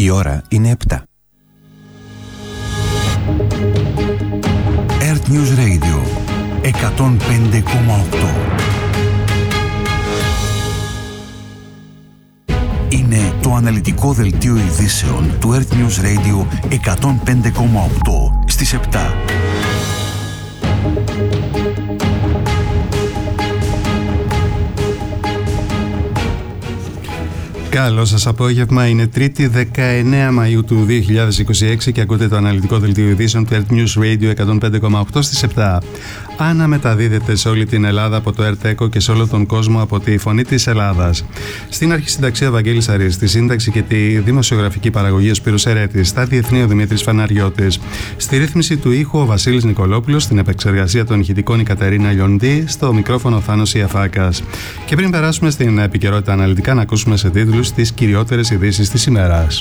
Η ώρα είναι 7. Earth News Radio 105,8. Είναι το αναλυτικό δελτίο ειδήσεων του Earth News Radio 105,8 στις 7. Καλό σας απόγευμα, είναι Τρίτη 19 Μαΐου του 2026 και ακούτε το αναλυτικό δελτίο ειδήσεων του Earth News Radio 105,8 στις 7. Αναμεταδίδεται σε όλη την Ελλάδα από το ΕΡΤ και σε όλο τον κόσμο από τη Φωνή της Ελλάδας. Στην αρχισυνταξία Βαγγέλης Αρής, στη σύνταξη και τη δημοσιογραφική παραγωγή ο Σπύρος Ερέτης, στα διεθνή ο Δημήτρης Φαναριώτης, στη ρύθμιση του ήχου ο Βασίλης Νικολόπουλος, στην επεξεργασία των ηχητικών η Κατερίνα Λιοντή, στο μικρόφωνο Θάνος Ιαφάκας. Και πριν περάσουμε στην επικαιρότητα αναλυτικά, να ακούσουμε σε τίτλους τις κυριότερες ειδήσεις της ημέρας.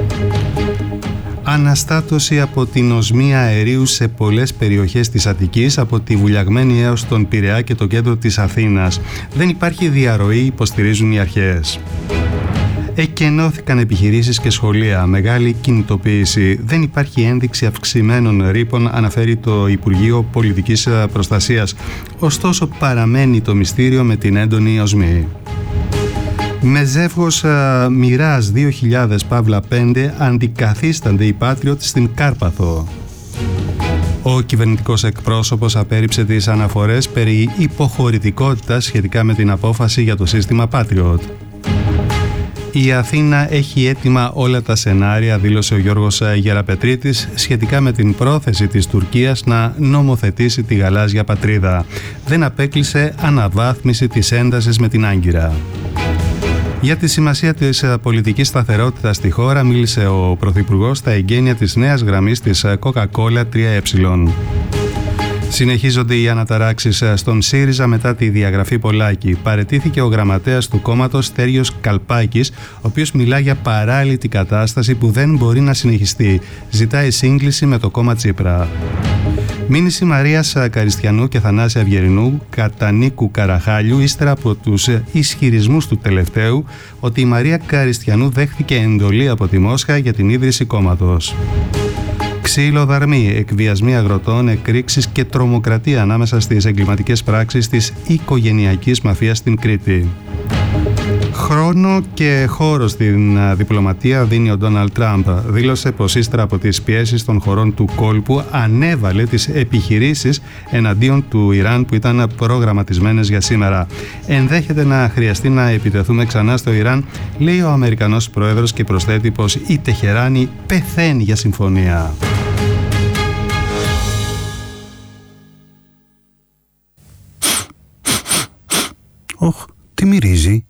Αναστάτωση από την οσμή αερίου σε πολλές περιοχές της Αττικής, από τη Βουλιαγμένη έως τον Πειραιά και το κέντρο της Αθήνας. Δεν υπάρχει διαρροή, υποστηρίζουν οι αρχές. Εκενώθηκαν επιχειρήσεις και σχολεία. Μεγάλη κινητοποίηση. Δεν υπάρχει ένδειξη αυξημένων ρήπων, αναφέρει το Υπουργείο Πολιτικής Προστασίας. Ωστόσο, παραμένει το μυστήριο με την έντονη οσμή. Με ζεύγος Μοιράζ 2000-5 αντικαθίστανται οι Patriot στην Κάρπαθο. Ο κυβερνητικός εκπρόσωπος απέρριψε τις αναφορές περί υποχωρητικότητας σχετικά με την απόφαση για το σύστημα Patriot. Η Αθήνα έχει έτοιμα όλα τα σενάρια, δήλωσε ο Γιώργος Γεραπετρίτης, σχετικά με την πρόθεση της Τουρκίας να νομοθετήσει τη γαλάζια πατρίδα. Δεν απέκλεισε αναβάθμιση της έντασης με την Άγκυρα. Για τη σημασία της πολιτικής σταθερότητας στη χώρα μίλησε ο Πρωθυπουργός στα εγγένεια της νέας γραμμής της Coca-Cola 3E. Συνεχίζονται οι αναταράξεις στον ΣΥΡΙΖΑ μετά τη διαγραφή Πολάκη. Παραιτήθηκε ο γραμματέας του κόμματος Στέργιος Καλπάκης, ο οποίος μιλά για παράλυτη κατάσταση που δεν μπορεί να συνεχιστεί. Ζητάει σύγκληση με το κόμμα Τσίπρα. Μήνυση Μαρίας Καριστιανού και Θανάση Αυγερινού κατά Νίκου Καραχάλιου, ύστερα από τους ισχυρισμούς του τελευταίου ότι η Μαρία Καριστιανού δέχθηκε εντολή από τη Μόσχα για την ίδρυση κόμματος. Ξύλο-δαρμοί, εκβιασμοί αγροτών, εκρήξεις και τρομοκρατία ανάμεσα στις εγκληματικές πράξεις της οικογενειακής μαφίας στην Κρήτη. Χρόνο και χώρο στην διπλωματία δίνει ο Ντόναλντ Τραμπ. Δήλωσε πως ύστερα από τις πιέσεις των χωρών του κόλπου ανέβαλε τις επιχειρήσεις εναντίον του Ιράν που ήταν προγραμματισμένες για σήμερα. Ενδέχεται να χρειαστεί να επιτεθούμε ξανά στο Ιράν, λέει ο Αμερικανός πρόεδρος και προσθέτει πως η Τεχεράνη πεθαίνει για συμφωνία. Οχ, τι μυρίζει.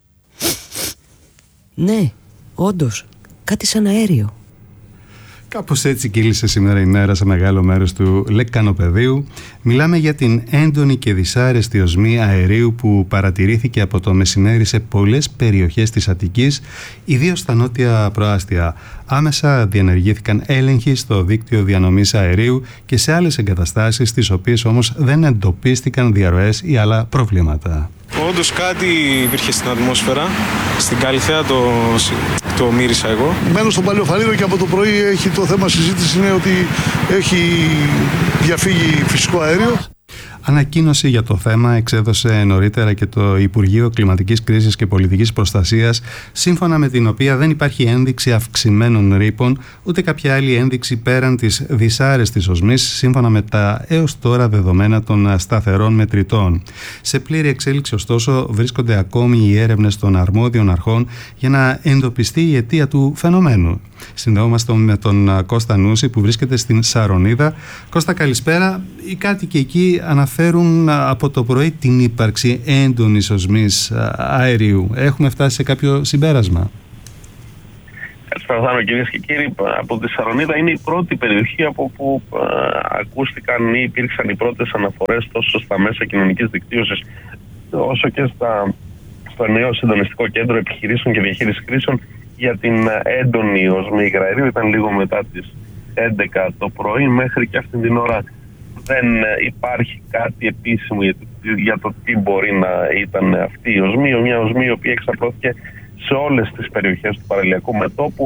Ναι, όντως, κάτι σαν αέριο. Κάπως έτσι κύλησε σήμερα η μέρα σε μεγάλο μέρος του Λεκανοπεδίου. Μιλάμε για την έντονη και δυσάρεστη οσμή αερίου που παρατηρήθηκε από το μεσημέρι σε πολλές περιοχές της Αττικής, ιδίως στα νότια προάστια. Άμεσα διενεργήθηκαν έλεγχοι στο δίκτυο διανομής αερίου και σε άλλες εγκαταστάσεις, στις οποίες όμως δεν εντοπίστηκαν διαρροές ή άλλα προβλήματα. Όντως κάτι υπήρχε στην ατμόσφαιρα. Στην Καλυθέα το μύρισα εγώ. Μένω στον Παλαιοφανείο και από το πρωί έχει το θέμα συζήτηση είναι ότι έχει διαφύγει φυσικό αέριο. Ανακοίνωση για το θέμα εξέδωσε νωρίτερα και το Υπουργείο Κλιματικής Κρίσης και Πολιτικής Προστασίας, σύμφωνα με την οποία δεν υπάρχει ένδειξη αυξημένων ρήπων, ούτε κάποια άλλη ένδειξη πέραν της δυσάρεστης οσμής, σύμφωνα με τα έως τώρα δεδομένα των σταθερών μετρητών. Σε πλήρη εξέλιξη, ωστόσο, βρίσκονται ακόμη οι έρευνες των αρμόδιων αρχών για να εντοπιστεί η αιτία του φαινομένου. Συνδεόμαστε με τον Κώστα Νούση που βρίσκεται στην Σαρονίδα. Κώστα, καλησπέρα. Οι κάτοικοι εκεί αναφέρουν από το πρωί την ύπαρξη έντονης οσμής αερίου. Έχουμε φτάσει σε κάποιο συμπέρασμα? Καλησπέρα, κυρίες και κύριοι. Από τη Σαρονίδα είναι η πρώτη περιοχή από που ακούστηκαν ή υπήρξαν οι πρώτες αναφορές τόσο στα μέσα κοινωνικής δικτύωσης όσο και στο νέο συντονιστικό κέντρο επιχειρήσεων και διαχείρισης κρίσεων για την έντονη οσμή υγραερίου. Ήταν λίγο μετά τις 11 το πρωί. Μέχρι και αυτή την ώρα δεν υπάρχει κάτι επίσημο για το τι μπορεί να ήταν αυτή η οσμή. Μια οσμή η οποία εξαπλώθηκε σε όλες τις περιοχές του παραλιακού μετώπου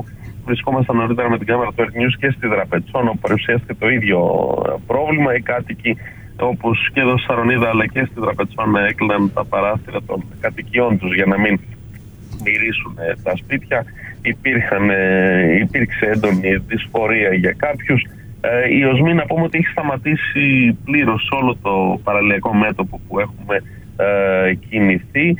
βρισκόμασταν νωρίτερα με την κάμερα του Earth News και στη Δραπετσόνα, όπου παρουσιάστηκε το ίδιο πρόβλημα. Οι κάτοικοι, όπως και εδώ στη Σαρονίδα αλλά και στη Δραπετσόνα, έκλειναν τα παράθυρα των κατοικιών τους για να μην μυρίσουν τα σπίτια. Υπήρξε έντονη δυσφορία για κάποιους. Η ΟΣΜΗ, να πούμε ότι έχει σταματήσει πλήρως όλο το παραλιακό μέτωπο που έχουμε κινηθεί.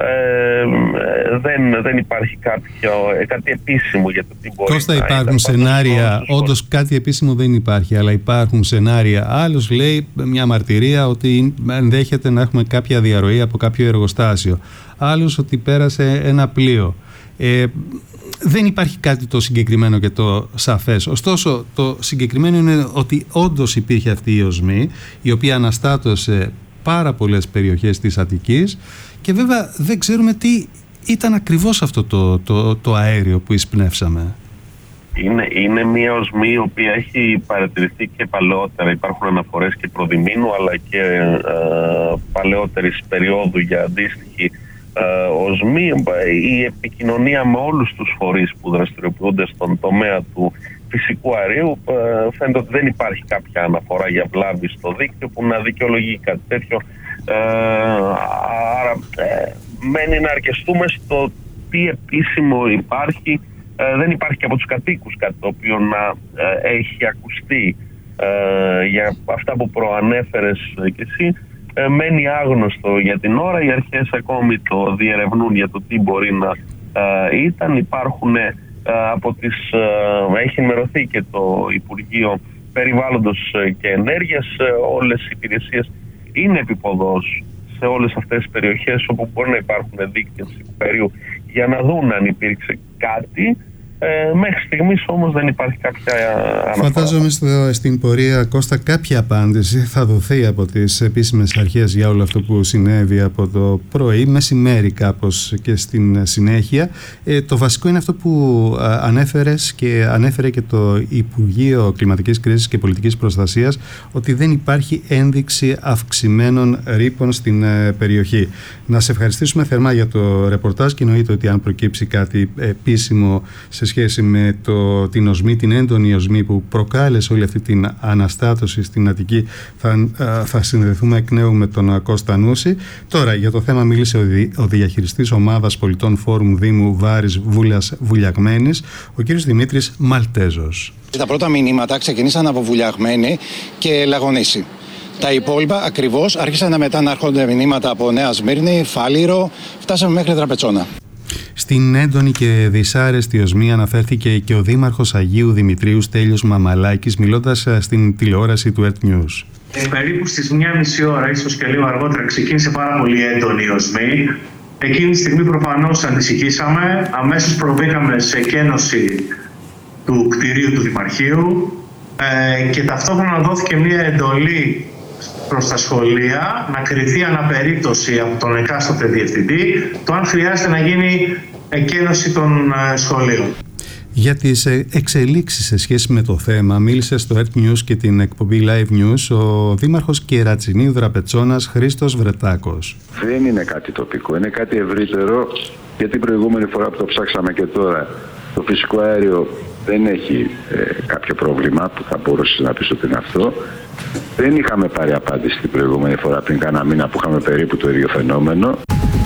Δεν υπάρχει κάτι επίσημο για το τι μπορεί Κώστα, να υπάρχουν σενάρια, όντως κάτι επίσημο δεν υπάρχει, αλλά υπάρχουν σενάρια. Άλλος λέει μια μαρτυρία ότι ενδέχεται να έχουμε κάποια διαρροή από κάποιο εργοστάσιο. Άλλος ότι πέρασε ένα πλοίο. Δεν υπάρχει κάτι το συγκεκριμένο και το σαφές. Ωστόσο, το συγκεκριμένο είναι ότι όντως υπήρχε αυτή η οσμή, η οποία αναστάτωσε πάρα πολλές περιοχές της Αττικής, και βέβαια δεν ξέρουμε τι ήταν ακριβώς αυτό το αέριο που εισπνεύσαμε. Είναι μια οσμή η οποία έχει παρατηρηθεί και παλαιότερα. Υπάρχουν αναφορές και προδημήνου αλλά και παλαιότερης περίοδου για αντίστοιχη οσμή. Η επικοινωνία με όλους τους φορείς που δραστηριοποιούνται στον τομέα του φυσικού αερίου φαίνεται ότι δεν υπάρχει κάποια αναφορά για βλάβη στο δίκτυο που να δικαιολογεί κάτι τέτοιο. Άρα μένει να αρκεστούμε στο τι επίσημο υπάρχει. Δεν υπάρχει και από τους κατοίκους κάτι το οποίο να έχει ακουστεί για αυτά που προανέφερες και εσύ. Μένει άγνωστο για την ώρα. Οι αρχές ακόμη το διερευνούν για το τι μπορεί να ήταν. Υπάρχουν έχει ενημερωθεί και το Υπουργείο Περιβάλλοντος και Ενέργειας. Όλες οι υπηρεσίες είναι επιποδός σε όλες αυτές τις περιοχές όπου μπορεί να υπάρχουν δίκτυα ψυχοπερίου για να δουν αν υπήρξε κάτι. Μέχρι στιγμής όμως δεν υπάρχει κάποια αναφορά. Φαντάζομαι στην πορεία, Κώστα, κάποια απάντηση θα δοθεί από τις επίσημες αρχές για όλο αυτό που συνέβη από το πρωί, μεσημέρι κάπως και στην συνέχεια. Το βασικό είναι αυτό που ανέφερες και ανέφερε και το Υπουργείο Κλιματικής Κρίσης και Πολιτικής Προστασίας, ότι δεν υπάρχει ένδειξη αυξημένων ρήπων στην περιοχή. Να σε ευχαριστήσουμε θερμά για το ρεπορτάζ και εννοείται ότι αν προκύψει κάτι επίσημο σε σχέση με την οσμή, την έντονη οσμή που προκάλεσε όλη αυτή την αναστάτωση στην Αττική, θα συνδεθούμε εκ νέου με τον Κώστα Νούση. Τώρα για το θέμα μίλησε ο διαχειριστής ομάδας πολιτών Φόρουμ Δήμου Βάρης Βούλας Βουλιαγμένης, ο κύριος Δημήτρης Μαλτέζος. Τα πρώτα μηνύματα ξεκινήσαν από Βουλιαγμένη και Λαγονίση. Τα υπόλοιπα ακριβώς άρχισαν μετά να έρχονται μηνύματα από Νέα Σμύρνη, Φάληρο, φτάσαμε μέχρι Δραπετσόνα. Στην έντονη και δυσάρεστη οσμή αναφέρθηκε και ο Δήμαρχος Αγίου Δημητρίου Στέλιος Μαμαλάκης, μιλώντας στην τηλεόραση του Earth News. Περίπου στις 1,5 ώρα, ίσως και λίγο αργότερα, ξεκίνησε πάρα πολύ έντονη η οσμή. Εκείνη τη στιγμή προφανώς ανησυχήσαμε. Αμέσως προβήκαμε σε εκένωση του κτηρίου του Δημαρχείου και ταυτόχρονα δόθηκε μια εντολή προς τα σχολεία να κριθεί αναπερίπτωση από τον εκάστοτε διευθυντή το αν χρειάζεται να γίνει εκένωση των σχολείων. Για τις εξελίξεις σε σχέση με το θέμα μίλησε στο Earth News και την εκπομπή Live News ο Δήμαρχος Κερατσινίου Δραπετσόνας Χρήστος Βρετάκος. Δεν είναι κάτι τοπικό, είναι κάτι ευρύτερο, γιατί την προηγούμενη φορά που το ψάξαμε και τώρα το φυσικό αέριο δεν έχει κάποιο πρόβλημα που θα μπορούσε να πεις ότι είναι αυτό. Δεν είχαμε πάρει απάντηση την προηγούμενη φορά πριν κάνα μήνα που είχαμε περίπου το ίδιο φαινόμενο.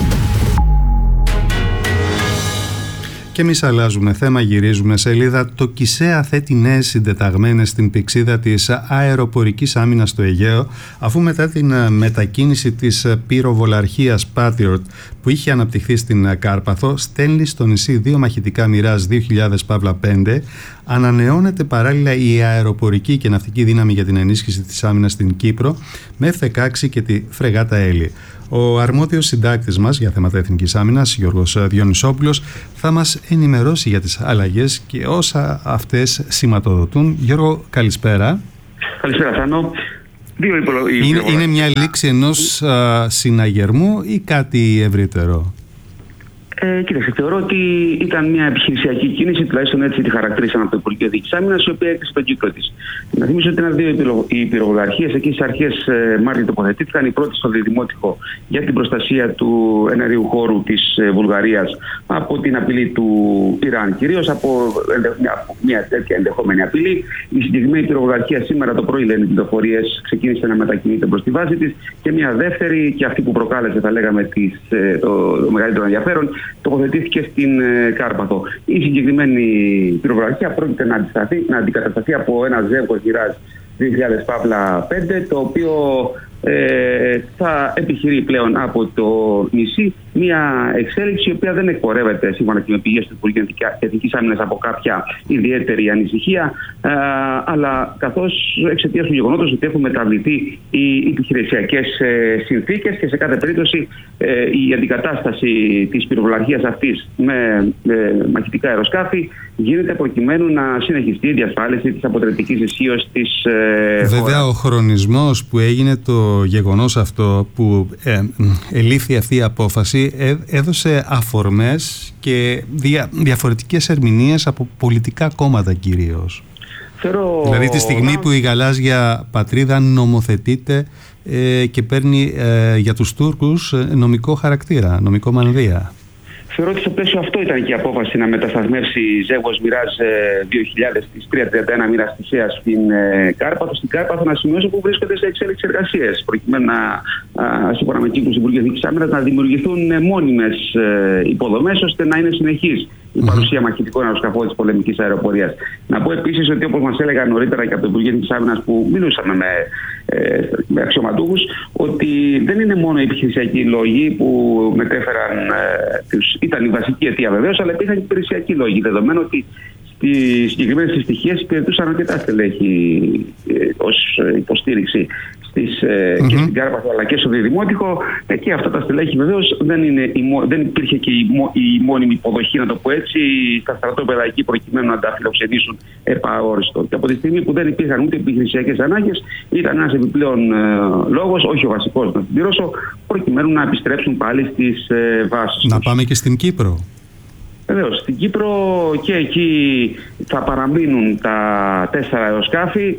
Και εμείς αλλάζουμε θέμα, γυρίζουμε σελίδα. Το ΚΙΣΕΑ θέτει νέες συντεταγμένες στην πυξίδα της αεροπορικής άμυνας στο Αιγαίο, αφού μετά την μετακίνηση της πυροβολαρχίας Patriot που είχε αναπτυχθεί στην Κάρπαθο, στέλνει στο νησί 2 μαχητικά Mirage 2000-5, ανανεώνεται παράλληλα η αεροπορική και ναυτική δύναμη για την ενίσχυση της άμυνας στην Κύπρο με F-16 και τη φρεγάτα Έλλη. Ο αρμόδιος συντάκτης μας για θέματα εθνικής άμυνας, Γιώργος Διονυσόπουλος, θα μας ενημερώσει για τις αλλαγές και όσα αυτές σηματοδοτούν. Γιώργο, καλησπέρα. Καλησπέρα, Θάνο. Είναι μια λήξη ενός συναγερμού ή κάτι ευρύτερο? Κοίταξε, θεωρώ ότι ήταν μια επιχειρησιακή κίνηση, τουλάχιστον έτσι τη χαρακτήρισαν από το Υπουργείο Διοίκησης Άμυνας, η οποία έκλεισε τον κύκλο της. Να θυμίσω ότι ήταν δύο οι πυροβολαρχίες. Εκεί στις αρχές Μάρτιο τοποθετήθηκαν. Η πρώτη στο Διδημότυχο για την προστασία του εναερίου χώρου της Βουλγαρίας από την απειλή του Ιράν, κυρίως από μια τέτοια ενδεχόμενη απειλή. Η συγκεκριμένη πυροβολαρχία σήμερα το πρωί, λένε οι πληροφορίες, ξεκίνησε να μετακινείται προς τη βάση της. Και μια δεύτερη, και αυτή που προκάλεσε, θα λέγαμε, το μεγαλύτερο ενδιαφέρον, τοποθετήθηκε στην Κάρπαθο. Η συγκεκριμένη πυροβολαρχία πρόκειται να αντικατασταθεί από ένα ζεύγος Mirage 2000-5, το οποίο θα επιχειρεί πλέον από το νησί μια εξέλιξη η οποία δεν εκπορεύεται, σύμφωνα και με πηγές του Υπουργείου Εθνικής Άμυνας, από κάποια ιδιαίτερη ανησυχία, αλλά καθώς εξαιτίας του γεγονότος ότι έχουν μεταβληθεί οι επιχειρησιακές συνθήκες και σε κάθε περίπτωση η αντικατάσταση της πυροβολαρχίας αυτής με μαχητικά αεροσκάφη γίνεται προκειμένου να συνεχιστεί η διασφάλιση της αποτρεπτικής ισχύως της χώρας. Βέβαια, ο χρονισμός που έγινε το γεγονός αυτό, που ελήφθη αυτή η απόφαση, έδωσε αφορμές και διαφορετικές ερμηνείες από πολιτικά κόμματα κυρίως. Δηλαδή τη στιγμή που η γαλάζια πατρίδα νομοθετείται και παίρνει για τους Τούρκους νομικό χαρακτήρα, νομικό μανδύα. Θεωρώ ότι στο πλαίσιο αυτό ήταν και η απόφαση να μετασταθμεύσει ζεύγος Mirage 2000 της 331 μοίρας θυσίας στην Κάρπαθο. Στην Κάρπαθο, να σημειώσω, που βρίσκονται σε εξέλιξη εργασίες, προκειμένου σύμφωνα με κύκλους του Υπουργείου Εθνικής Άμυνας, να δημιουργηθούν μόνιμες υποδομές ώστε να είναι συνεχής η παρουσία μαχητικών αεροσκαφών της πολεμικής αεροπορίας. Να πω επίσης ότι, όπως μας έλεγαν νωρίτερα και από το Υπουργείο Εθνικής Άμυνας που μιλούσαμε με αξιωματούχους, ότι δεν είναι μόνο οι επιχειρησιακοί λόγοι που μετέφεραν, ήταν η βασική αιτία βεβαίως, αλλά υπήρχαν και υπηρεσιακοί λόγοι, δεδομένου ότι στις συγκεκριμένες στοιχείες υπηρετούσαν αρκετά στελέχη ως υποστήριξη και στην Κάρπαθο αλλά και στο Διδημότυχο, και αυτά τα στελέχη βεβαίως δεν υπήρχε και η μόνιμη υποδοχή, να το πω έτσι, στα στρατόπεδα εκεί προκειμένου να τα φιλοξενήσουν επαόριστο. Και από τη στιγμή που δεν υπήρχαν ούτε επιχειρησιακές ανάγκες, ήταν ένας επιπλέον λόγος, όχι ο βασικός, να συμπληρώσω, προκειμένου να επιστρέψουν πάλι στις βάσεις. Να πάμε και στην Κύπρο. Βεβαίως, στην Κύπρο και εκεί θα παραμείνουν τα 4 αεροσκάφη,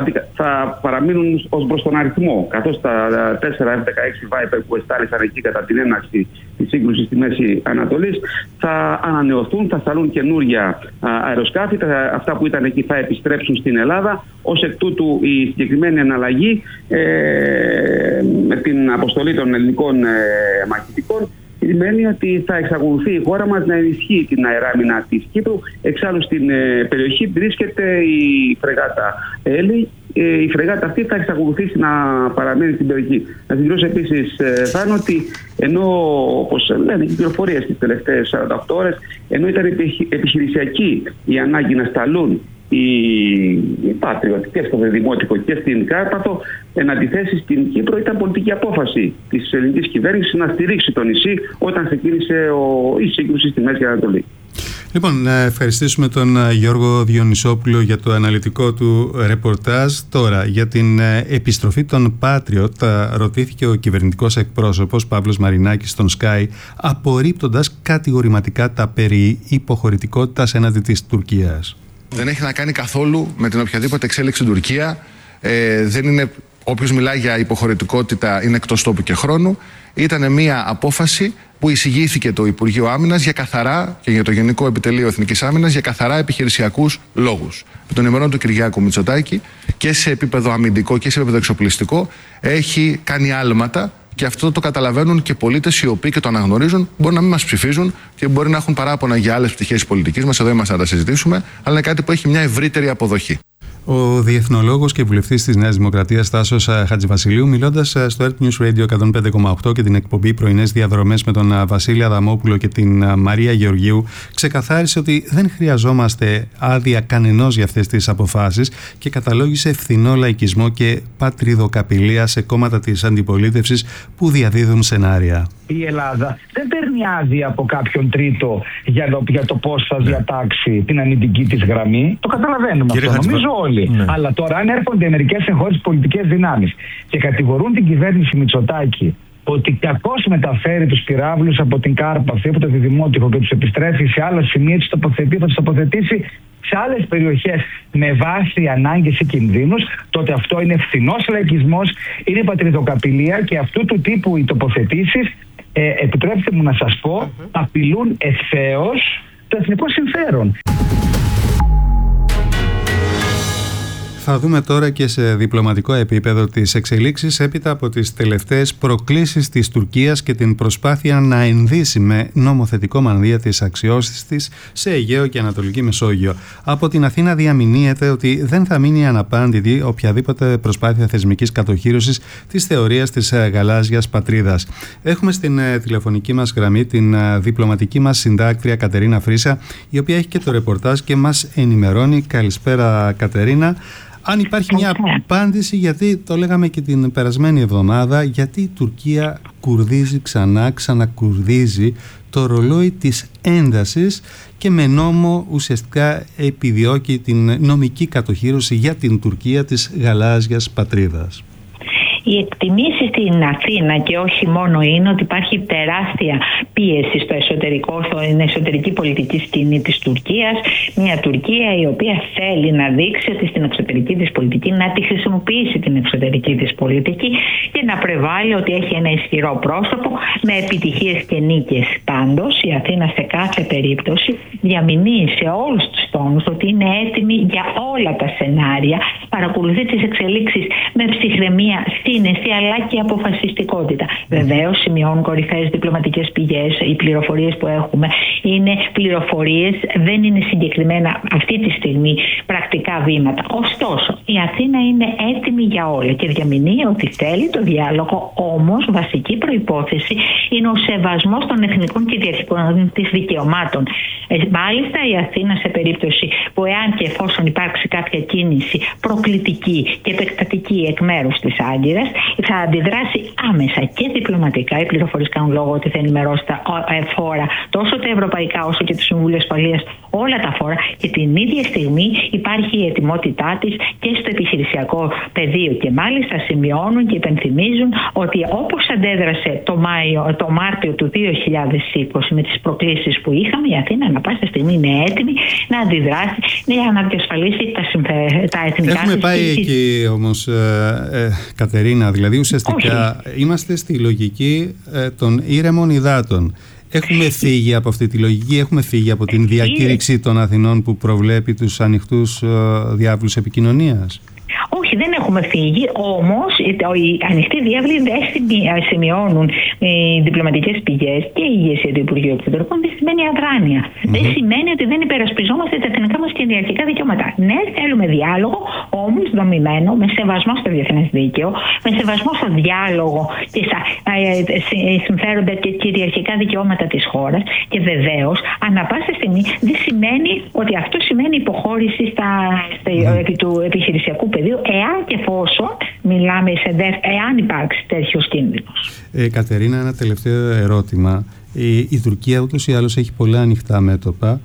θα παραμείνουν ως προς τον αριθμό, καθώς τα 4 F-16 Viper που εστάλησαν εκεί κατά την έναρξη της σύγκρουσης στη Μέση Ανατολής θα ανανεωθούν, θα σταλούν καινούρια αεροσκάφη, αυτά που ήταν εκεί θα επιστρέψουν στην Ελλάδα. Ως εκ τούτου η συγκεκριμένη εναλλαγή με την αποστολή των ελληνικών μαχητικών σημαίνει ότι θα εξακολουθεί η χώρα μας να ενισχύει την αεράμινα της Κύπρου. Εξάλλου στην περιοχή βρίσκεται η φρεγάτα Έλλη. Η φρεγάτα αυτή θα εξακολουθήσει να παραμένει στην περιοχή. Να συμπληρώσω επίσης, Θάνο, ότι ενώ, όπως λένε οι πληροφορίες τις τελευταίες 48 ώρες, ενώ ήταν επιχειρησιακή η ανάγκη να σταλούν οι Patriot και στο Διδημότυχο και στην Κάρπαθο, εν αντιθέσει στην Κύπρο ήταν πολιτική απόφαση της ελληνικής κυβέρνησης να στηρίξει το νησί όταν ξεκίνησε η σύγκρουση στη Μέση Ανατολή. Λοιπόν, να ευχαριστήσουμε τον Γιώργο Διονυσόπουλο για το αναλυτικό του ρεπορτάζ. Τώρα, για την επιστροφή των Patriot, ρωτήθηκε ο κυβερνητικός εκπρόσωπος Παύλος Μαρινάκης στον Sky, απορρίπτοντας κατηγορηματικά τα περί υποχωρητικότητας έναντι της Τουρκίας. Δεν έχει να κάνει καθόλου με την οποιαδήποτε εξέλιξη στην Τουρκία. Δεν είναι, όποιος μιλάει για υποχωρητικότητα είναι εκτός τόπου και χρόνου. Ήταν μια απόφαση που εισηγήθηκε το Υπουργείο Άμυνας για καθαρά και για το Γενικό Επιτελείο Εθνικής Άμυνας για καθαρά επιχειρησιακούς λόγους. Με τον ημερών του Κυριάκου Μητσοτάκη και σε επίπεδο αμυντικό και σε επίπεδο εξοπλιστικό έχει κάνει άλματα. Και αυτό το καταλαβαίνουν και πολίτες οι οποίοι και το αναγνωρίζουν. Μπορεί να μην μας ψηφίζουν και μπορεί να έχουν παράπονα για άλλες πτυχές της πολιτικής μας. Εδώ είμαστε να τα συζητήσουμε. Αλλά είναι κάτι που έχει μια ευρύτερη αποδοχή. Ο διεθνολόγος και βουλευτής της Νέας Δημοκρατίας Τάσος Χατζηβασιλείου, μιλώντας στο Earth News Radio 105,8 και την εκπομπή Πρωινές Διαδρομές με τον Βασίλη Αδαμόπουλο και την Μαρία Γεωργίου, ξεκαθάρισε ότι δεν χρειαζόμαστε άδεια κανενός για αυτές τις αποφάσεις και καταλόγισε φθηνό λαϊκισμό και πατριδοκαπηλεία σε κόμματα της αντιπολίτευσης που διαδίδουν σενάρια. Η Ελλάδα δεν παίρνει άδεια από κάποιον τρίτο για το πώς θα διατάξει την αμυντική της γραμμή. Το καταλαβαίνουμε αυτό, νομίζω όλοι. Ναι. Αλλά τώρα, αν έρχονται μερικές εγχώριες πολιτικές δυνάμεις και κατηγορούν την κυβέρνηση Μητσοτάκη ότι κακώς μεταφέρει τους πυράβλους από την Κάρπαθη, από το Διδημότυχο και τους επιστρέφει σε άλλα σημεία, θα τους τοποθετήσει σε άλλες περιοχές με βάση ανάγκες ή κινδύνους, τότε αυτό είναι φθηνός λαϊκισμός, είναι πατριδοκαπηλεία και αυτού του τύπου οι τοποθετήσεις, επιτρέψτε μου να σας πω, απειλούν ευθέως το εθνικό συμφέρον. Θα δούμε τώρα και σε διπλωματικό επίπεδο τις εξελίξεις έπειτα από τις τελευταίες προκλήσεις της Τουρκίας και την προσπάθεια να ενδύσει με νομοθετικό μανδύα τις αξιώσεις της σε Αιγαίο και Ανατολική Μεσόγειο. Από την Αθήνα διαμηνύεται ότι δεν θα μείνει αναπάντητη οποιαδήποτε προσπάθεια θεσμικής κατοχύρωσης της θεωρίας της γαλάζιας πατρίδας. Έχουμε στην τηλεφωνική μας γραμμή την διπλωματική μας συντάκτρια Κατερίνα Φρύσα, η οποία έχει και το ρεπορτάζ και μας ενημερώνει. Καλησπέρα, Κατερίνα. Αν υπάρχει μια απάντηση, γιατί το λέγαμε και την περασμένη εβδομάδα, γιατί η Τουρκία ξανακουρδίζει το ρολόι της έντασης και με νόμο ουσιαστικά επιδιώκει την νομική κατοχύρωση για την Τουρκία της γαλάζιας πατρίδας. Οι εκτιμήσεις στην Αθήνα και όχι μόνο είναι ότι υπάρχει τεράστια πίεση στην εσωτερική πολιτική σκηνή της Τουρκίας. Μια Τουρκία η οποία θέλει να δείξει ότι στην εξωτερική της πολιτική, να τη χρησιμοποιήσει την εξωτερική της πολιτική και να πρεβάλλει ότι έχει ένα ισχυρό πρόσωπο με επιτυχίες και νίκες. Πάντως η Αθήνα σε κάθε περίπτωση διαμηνύει σε όλους τους τόνους ότι είναι έτοιμη για όλα τα σενάρια, παρακολουθεί τις εξελίξεις με ψυχραιμία, σύνεση αλλά και αποφασιστικότητα. Βεβαίως σημειώνουν κορυφαίες διπλωματικές πηγές. Οι πληροφορίες που έχουμε είναι πληροφορίες, δεν είναι συγκεκριμένα αυτή τη στιγμή πρακτικά βήματα. Ωστόσο, η Αθήνα είναι έτοιμη για όλα και διαμηνύει ότι θέλει το διάλογο, όμως βασική προϋπόθεση είναι ο σεβασμός των εθνικών και κυριαρχικών της δικαιωμάτων. Μάλιστα η Αθήνα σε περίπτωση που εάν και εφόσον υπάρξει κάποια κίνηση προκλητική και επεκτατική εκ μέρους της Άγκυρας, θα αντιδράσει άμεσα και διπλωματικά. Οι πληροφορίες κάνουν λόγο ότι θα ενημερώσει τα φόρα, τόσο τα ευρωπαϊκά όσο και το Συμβούλιο Ασφαλείας, όλα τα φόρα, και την ίδια στιγμή υπάρχει η ετοιμότητά της και στο επιχειρησιακό πεδίο. Και μάλιστα σημειώνουν και υπενθυμίζουν ότι όπως αντέδρασε το Μάρτιο του 2020 με τις προκλήσεις που είχαμε, η Αθήνα ανά πάσα στιγμή είναι έτοιμη να αντιδράσει για να διασφαλίσει τα εθνικά. Έχουμε πάει εκεί όμως, Κατερίνα, δηλαδή ουσιαστικά είμαστε στη λογική των ήρεμων υδάτων. Έχουμε φύγει από αυτή τη λογική, έχουμε φύγει από την διακήρυξη των Αθηνών που προβλέπει τους ανοιχτούς διάβλους επικοινωνίας. Όχι, δεν έχουμε φύγει, όμως οι ανοιχτοί διάβλοι δεν σημειώνουν οι διπλωματικές πηγές και η ηγεσία του Υπουργείου Εξωτερικών, δεν σημαίνει αδράνεια. Δεν σημαίνει ότι δεν υπερασπιζόμαστε τα εθνικά μας κυριαρχικά δικαιώματα. Ναι, θέλουμε διάλογο, όμως δομημένο, με σεβασμό στο διεθνές δίκαιο, με σεβασμό στο διάλογο και στα συμφέροντα και κυριαρχικά δικαιώματα της χώρας. Και βεβαίως, ανά πάσα στιγμή δεν σημαίνει ότι αυτό σημαίνει υποχώρηση επί του επιχειρησιακού πεδίου, εάν και εφόσον μιλάμε εάν υπάρξει τέτοιος κίνδυνος. Κατερίνα, ένα τελευταίο ερώτημα. Η Τουρκία ούτως ή άλλως έχει πολλά ανοιχτά μέτωπα.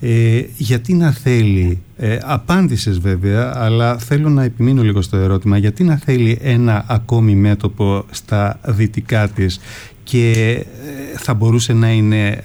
Γιατί να θέλει, απάντησες βέβαια, αλλά θέλω να επιμείνω λίγο στο ερώτημα, γιατί να θέλει ένα ακόμη μέτωπο στα δυτικά της, και θα μπορούσε να είναι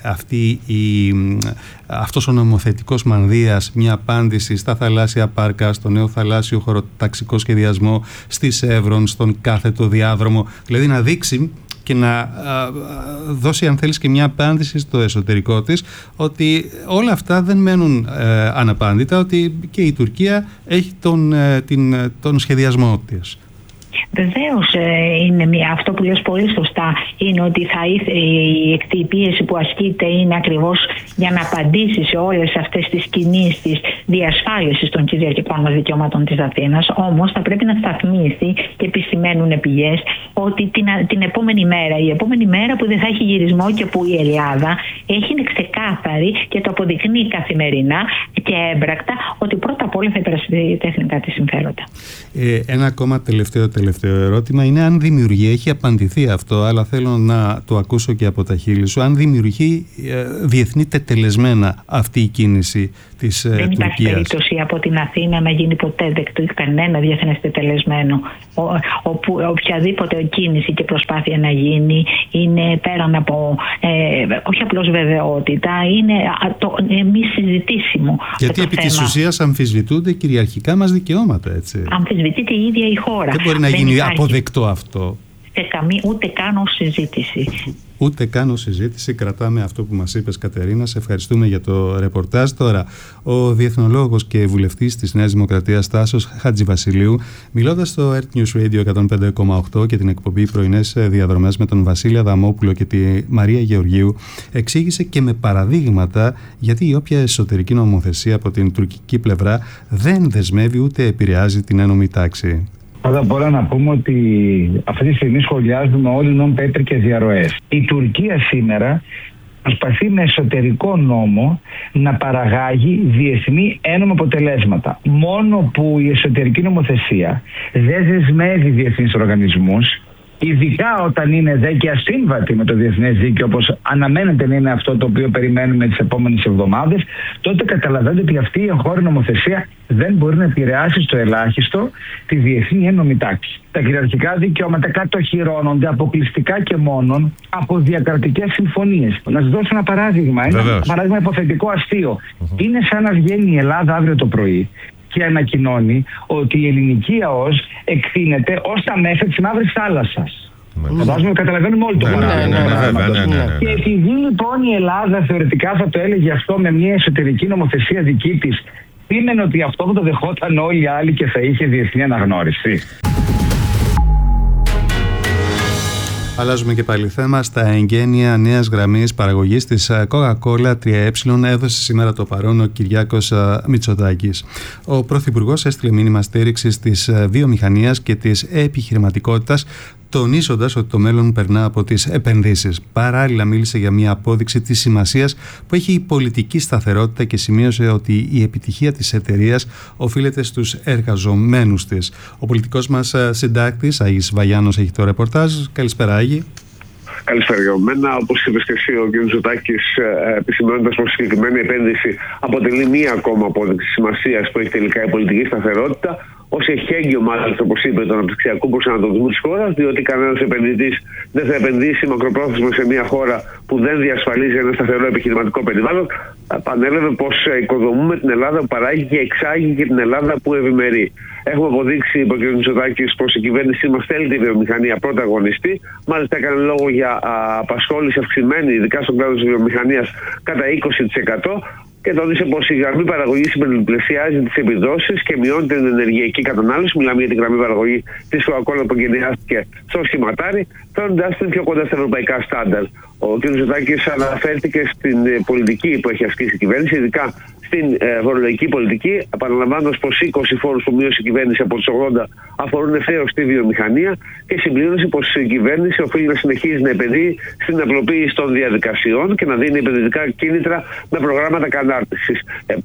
αυτός ο νομοθετικός μανδύας μια απάντηση στα θαλάσσια πάρκα, στο νέο θαλάσσιο χωροταξικό σχεδιασμό, στη Σεύρον, στον κάθετο διάδρομο, δηλαδή να δείξει και να δώσει, αν θέλεις, και μια απάντηση στο εσωτερικό της ότι όλα αυτά δεν μένουν αναπάντητα, ότι και η Τουρκία έχει τον σχεδιασμό της. Βεβαίως αυτό που λες πολύ σωστά είναι ότι η πίεση που ασκείται είναι ακριβώς για να απαντήσει σε όλες αυτές τις κινήσεις διασφάλισης των κυριαρχικών μας δικαιωμάτων της Αθήνας. Όμως θα πρέπει να σταθμίσει, και επισημαίνουν πηγές, ότι την επόμενη μέρα που δεν θα έχει γυρισμό και που η Ελλάδα είναι ξεκάθαρη και το αποδεικνύει καθημερινά και έμπρακτα ότι πρώτα απ' όλα θα υπερασπιστεί τα εθνικά της συμφέροντα. Ένα ακόμα τελευταίο τελευταίο ερώτημα είναι αν δημιουργεί, έχει απαντηθεί αυτό, αλλά θέλω να το ακούσω και από τα χείλη σου, αν δημιουργεί διεθνή τετελεσμένα αυτή η κίνηση της Τουρκίας. Δεν υπάρχει περίπτωση από την Αθήνα να γίνει ποτέ δεκτό κανένα διεθνές τετελεσμένο. Οποιαδήποτε κίνηση και προσπάθεια να γίνει είναι πέραν από όχι απλώς βεβαιότητα, είναι μη συζητήσιμο. Γιατί επί της ουσίας αμφισβητούνται κυριαρχικά μας δικαιώματα, έτσι. Αμφισβητείται η ίδια η χώρα. Δεν μπορεί να γίνει αποδεκτό αυτό. Ούτε καν ως συζήτηση. Ούτε καν ως συζήτηση. Κρατάμε αυτό που μας είπες, Κατερίνα. Σε ευχαριστούμε για το ρεπορτάζ. Τώρα, ο διεθνολόγος και βουλευτής της Νέας Δημοκρατίας Τάσος Χατζηβασιλείου, μιλώντας στο Earth News Radio 105,8 και την εκπομπή Πρωινές Διαδρομές με τον Βασίλη Αδαμόπουλο και τη Μαρία Γεωργίου, εξήγησε και με παραδείγματα γιατί η όποια εσωτερική νομοθεσία από την τουρκική πλευρά δεν δεσμεύει ούτε επηρεάζει την ένομη τάξη. Πρώτα απ' όλα να πούμε ότι αυτή τη στιγμή σχολιάζουμε όλοι non-paper και διαρροές. Η Τουρκία σήμερα προσπαθεί με εσωτερικό νόμο να παραγάγει διεθνή ένομα αποτελέσματα. Μόνο που η εσωτερική νομοθεσία δεν δεσμεύει διεθνείς οργανισμούς, ειδικά όταν είναι δε και ασύμβατη με το διεθνές δίκαιο, όπως αναμένεται να είναι αυτό το οποίο περιμένουμε τις επόμενες εβδομάδες, τότε καταλαβαίνετε ότι αυτή η εγχώρια νομοθεσία δεν μπορεί να επηρεάσει στο ελάχιστο τη διεθνή ένομη τάξη. Τα κυριαρχικά δικαιώματα κατοχυρώνονται αποκλειστικά και μόνον από διακρατικές συμφωνίες. Να σας δώσω ένα παράδειγμα, ένα παράδειγμα υποθετικό αστείο. Είναι σαν να βγαίνει η Ελλάδα αύριο το πρωί και ανακοινώνει ότι η ελληνική ΑΟΣ εκθύνεται ως τα μέσα της Μαύρης Θάλασσας. Καταλαβαίνουμε όλοι το παράδειγμα. Και επειδή λοιπόν η Ελλάδα θεωρητικά θα το έλεγε αυτό με μια εσωτερική νομοθεσία δική της, σήμαινε ότι αυτό θα το δεχόταν όλοι οι άλλοι και θα είχε διεθνή αναγνώριση. Αλλάζουμε και πάλι θέμα. Στα εγγένεια νέας γραμμής παραγωγής της Coca-Cola 3E έδωσε σήμερα το παρόν ο Κυριάκος Μητσοτάκης. Ο Πρωθυπουργός έστειλε μήνυμα στήριξης της βιομηχανίας και της επιχειρηματικότητας, τονίζοντας ότι το μέλλον περνά από τις επενδύσεις. Παράλληλα μίλησε για μια απόδειξη της σημασίας που έχει η πολιτική σταθερότητα και σημείωσε ότι η επιτυχία της εταιρείας οφείλεται στους εργαζομένους της. Ο πολιτικός μας συντάκτης Άγης Βαγιάννος έχει το ρεπορτάζ. Καλησπέρα, Άγη. Καλησπέρα για μένα. Όπως είπες και εσύ, ο κ. Μητσοτάκης, επισημαίνοντας πως η συγκεκριμένη επένδυση αποτελεί μία ακόμα απόδειξη σημασίας που έχει τελικά η πολιτική σταθερότητα, ως εχέγγυο μάλιστα, όπως είπε, του αναπτυξιακού προσανατολισμού της χώρας, διότι κανένας επενδυτής δεν θα επενδύσει μακροπρόθεσμα σε μια χώρα που δεν διασφαλίζει ένα σταθερό επιχειρηματικό περιβάλλον. Πανέλαβε πως οικοδομούμε την Ελλάδα που παράγει και εξάγει και την Ελλάδα που ευημερεί. Έχουμε αποδείξει, είπε ο κ. Μητσοτάκης, πως η κυβέρνησή μας θέλει τη βιομηχανία πρωταγωνιστή. Μάλιστα, έκανε λόγο για απασχόληση αυξημένη, ειδικά στον κλάδο της βιομηχανίας, κατά 20%. Και τόνισε πως η γραμμή παραγωγής υπερδιπλασιάζει τις επιδόσεις και μειώνει την ενεργειακή κατανάλωση. Μιλάμε για την γραμμή παραγωγή της Coca-Cola που εγκαινιάστηκε στο σχηματάρι, φέρνοντας την πιο κοντά στα ευρωπαϊκά στάνταρ. Ο κ. Μητσοτάκης αναφέρθηκε στην πολιτική που έχει ασκήσει η κυβέρνηση, ειδικά στην φορολογική πολιτική, επαναλαμβάνοντας πως 20 φόρους που μείωσε η κυβέρνηση από τους 80 αφορούν ευθέως τη βιομηχανία και συμπλήρωσε πως η κυβέρνηση οφείλει να συνεχίζει να επενδύει στην απλοποίηση των διαδικασιών και να δίνει επενδυτικά κίνητρα με προγράμματα κατάρτισης.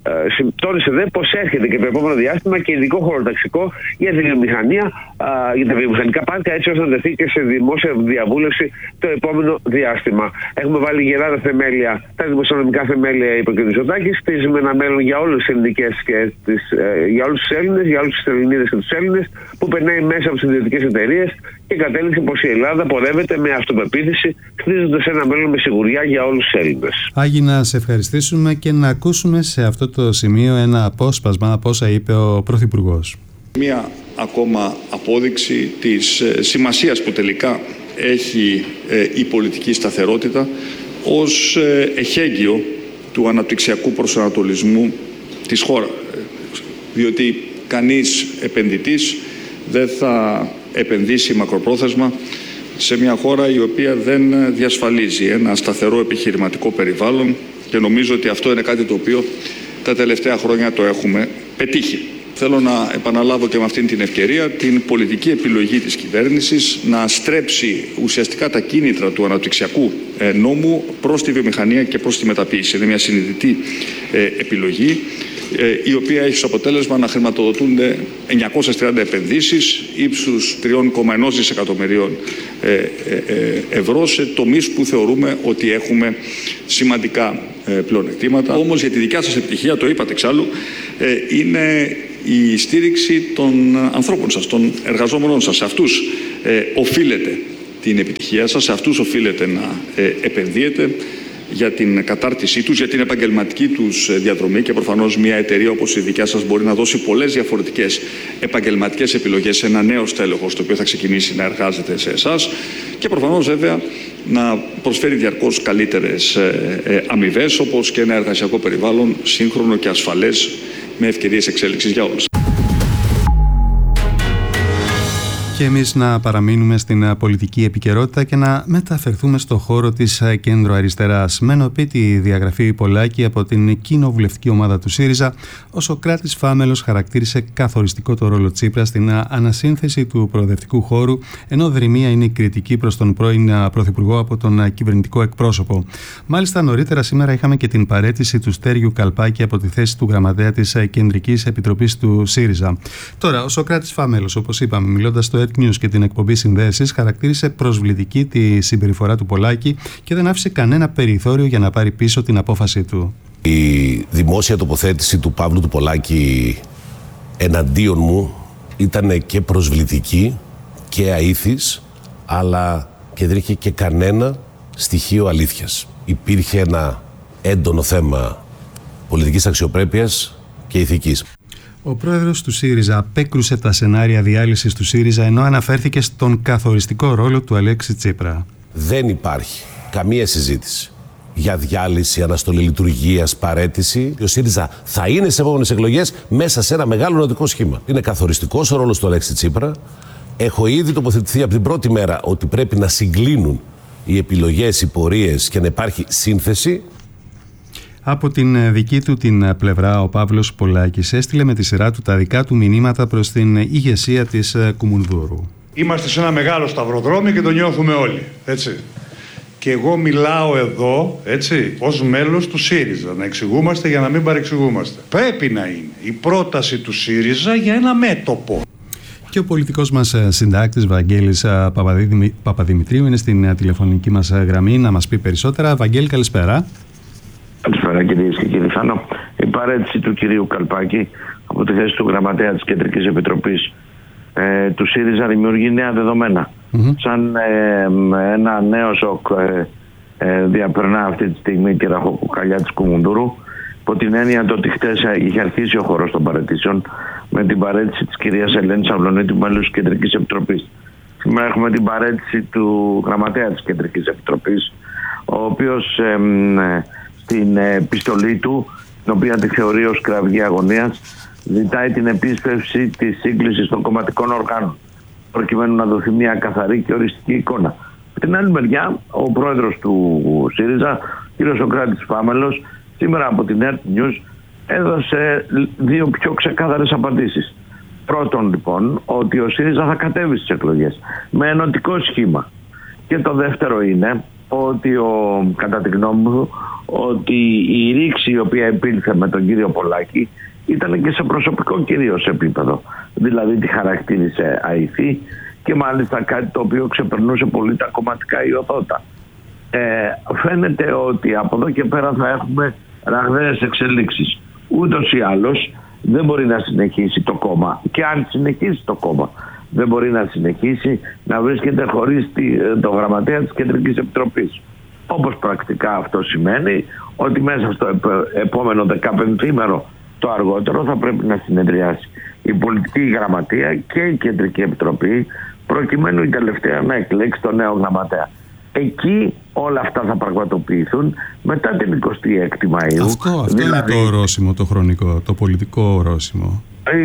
Τόνισε δε πως έρχεται και το επόμενο διάστημα και ειδικό χωροταξικό για τη βιομηχανία, για τα βιομηχανικά πάρκα, έτσι ώστε να τεθεί και σε δημόσια διαβούλευση το επόμενο διάστημα. Έχουμε βάλει γερά τα θεμέλια, τα δημοσιονομικά θεμέλια, είπε ο κ. Μητσοτάκης. Χτίζουμε ένα μέλλον για όλες τις ελληνικές και για όλους τους Έλληνες, για όλους τους Ελληνίδες και τους Έλληνες, που περνάει μέσα από τις ιδιωτικές εταιρείες και κατέληξε πως η Ελλάδα πορεύεται με αυτοπεποίθηση, χτίζοντας ένα μέλλον με σιγουριά για όλους τους Έλληνες. Άγη, να σε ευχαριστήσουμε και να ακούσουμε σε αυτό το σημείο ένα απόσπασμα από όσα είπε ο Πρωθυπουργός. Μία ακόμα απόδειξη της σημασίας που τελικά έχει η πολιτική σταθερότητα ως εχέγγυο του αναπτυξιακού προσανατολισμού της χώρας. Διότι κανείς επενδυτής δεν θα επενδύσει μακροπρόθεσμα σε μια χώρα η οποία δεν διασφαλίζει ένα σταθερό επιχειρηματικό περιβάλλον και νομίζω ότι αυτό είναι κάτι το οποίο τα τελευταία χρόνια το έχουμε πετύχει. Θέλω να επαναλάβω και με αυτήν την ευκαιρία την πολιτική επιλογή της κυβέρνησης να στρέψει ουσιαστικά τα κίνητρα του αναπτυξιακού νόμου προς τη βιομηχανία και προς τη μεταποίηση. Είναι μια συνειδητή επιλογή η οποία έχει ως αποτέλεσμα να χρηματοδοτούνται 930 επενδύσεις ύψους 3,1 δισεκατομμυρίων ευρώ σε τομείς που θεωρούμε ότι έχουμε σημαντικά πλεονεκτήματα. Όμως για τη δικιά σας επιτυχία, το είπατε εξάλλου, είναι η στήριξη των ανθρώπων σας, των εργαζόμενων σας. Σε αυτούς οφείλετε την επιτυχία σας, σε αυτούς οφείλετε να επενδύετε για την κατάρτισή τους, για την επαγγελματική τους διαδρομή, και προφανώς μια εταιρεία όπως η δικιά σας μπορεί να δώσει πολλές διαφορετικές επαγγελματικές επιλογές σε ένα νέο στέλεχος το οποίο θα ξεκινήσει να εργάζεται σε εσάς, και προφανώς βέβαια να προσφέρει διαρκώς καλύτερες αμοιβές, όπως και ένα εργασιακό περιβάλλον σύγχρονο και ασφαλές με ευκαιρίες εξέλιξης για όλους. Και εμείς να παραμείνουμε στην πολιτική επικαιρότητα και να μεταφερθούμε στο χώρο της κέντρο-αριστεράς. Με ενωπίτη διαγραφή Πολάκη από την κοινοβουλευτική ομάδα του ΣΥΡΙΖΑ, ο Σωκράτης Φάμελος χαρακτήρισε καθοριστικό το ρόλο Τσίπρα στην ανασύνθεση του προοδευτικού χώρου, ενώ δρυμία είναι η κριτική προς τον πρώην Πρωθυπουργό από τον κυβερνητικό εκπρόσωπο. Μάλιστα, νωρίτερα σήμερα είχαμε και την παραίτηση του Στέργιου Καλπάκη από τη θέση του γραμματέα της Κεντρικής Επιτροπής του ΣΥΡΙΖΑ. Τώρα, ο Σωκράτης Φάμελος, όπως είπαμε, μιλώντας στο News και την εκπομπή Συνδέσεις, χαρακτήρισε προσβλητική τη συμπεριφορά του Πολάκη και δεν άφησε κανένα περιθώριο για να πάρει πίσω την απόφαση του. Η δημόσια τοποθέτηση του Παύλου του Πολάκη εναντίον μου ήταν και προσβλητική και αήθης, αλλά και δεν είχε και κανένα στοιχείο αλήθειας. Υπήρχε ένα έντονο θέμα πολιτικής αξιοπρέπειας και ηθικής. Ο πρόεδρος του ΣΥΡΙΖΑ απέκρουσε τα σενάρια διάλυσης του ΣΥΡΙΖΑ, ενώ αναφέρθηκε στον καθοριστικό ρόλο του Αλέξη Τσίπρα. Δεν υπάρχει καμία συζήτηση για διάλυση, αναστολή λειτουργίας, παραίτηση. Ο ΣΥΡΙΖΑ θα είναι σε επόμενες εκλογές μέσα σε ένα μεγάλο νοτικό σχήμα. Είναι καθοριστικός ο ρόλος του Αλέξη Τσίπρα. Έχω ήδη τοποθετηθεί από την πρώτη μέρα ότι πρέπει να συγκλίνουν οι επιλογές, οι πορείες και να υπάρχει σύνθεση. Από την δική του την πλευρά, ο Παύλος Πολάκης έστειλε με τη σειρά του τα δικά του μηνύματα προς την ηγεσία της Κουμουνδούρου. Είμαστε σε ένα μεγάλο σταυροδρόμι και το νιώθουμε όλοι, έτσι. Και εγώ μιλάω εδώ, έτσι, ως μέλος του ΣΥΡΙΖΑ, να εξηγούμαστε για να μην παρεξηγούμαστε. Πρέπει να είναι η πρόταση του ΣΥΡΙΖΑ για ένα μέτωπο. Και ο πολιτικός μας συντάκτης Βαγγέλης Παπαδημητρίου είναι στην τηλεφωνική μας γραμμή να μας πει περισσότερα. Βαγγέλη, καλησπέρα. Καλησπέρα κυρίες και κύριοι. Θάνο, η παραίτηση του κυρίου Καλπάκη από τη θέση του γραμματέα της Κεντρικής Επιτροπής του ΣΥΡΙΖΑ δημιουργεί νέα δεδομένα. Σαν ένα νέο σοκ διαπερνά αυτή τη στιγμή τη ραχοκοκαλιά της Κουμουνδούρου, υπό την έννοια το ότι χτες είχε αρχίσει ο χώρος των παραιτήσεων με την παραίτηση της κυρίας Ελένης Αυλωνίτου, μέλους της Κεντρικής Επιτροπής. Σήμερα έχουμε την παραίτηση του γραμματέα της Κεντρικής Επιτροπής, ο οποίος στην επιστολή του, την οποία τη θεωρεί ως κραυγή αγωνίας, ζητάει την επίσπευση της σύγκλησης των κομματικών οργάνων, προκειμένου να δοθεί μια καθαρή και οριστική εικόνα. Από την άλλη μεριά, ο πρόεδρος του ΣΥΡΙΖΑ, κ. Σωκράτης Φάμελος, σήμερα από την Earth News έδωσε δύο πιο ξεκάθαρες απαντήσεις. Πρώτον, λοιπόν, ότι ο ΣΥΡΙΖΑ θα κατέβει στις εκλογές με ενωτικό σχήμα. Και το δεύτερο είναι ότι κατά τη γνώμη μου, ότι η ρήξη η οποία επήλθε με τον κύριο Πολάκη ήταν και σε προσωπικό κυρίως επίπεδο. Δηλαδή τη χαρακτήρισε αηθή και μάλιστα κάτι το οποίο ξεπερνούσε πολύ τα κομματικά ιωθώτα. Φαίνεται ότι από εδώ και πέρα θα έχουμε ραγδαίες εξελίξεις. Ούτως ή άλλως δεν μπορεί να συνεχίσει το κόμμα, και αν συνεχίσει το κόμμα δεν μπορεί να συνεχίσει να βρίσκεται χωρίς το γραμματέα της Κεντρικής Επιτροπής. Όπως πρακτικά αυτό σημαίνει ότι μέσα στο επόμενο 15ήμερο το αργότερο θα πρέπει να συνεδριάσει η πολιτική γραμματεία και η Κεντρική Επιτροπή, προκειμένου η τελευταία να εκλέξει το νέο γραμματέα. Εκεί όλα αυτά θα πραγματοποιηθούν μετά την 26η Μαΐου. Αυτό δηλαδή, είναι το ορόσημο, το χρονικό, το πολιτικό ορόσημο.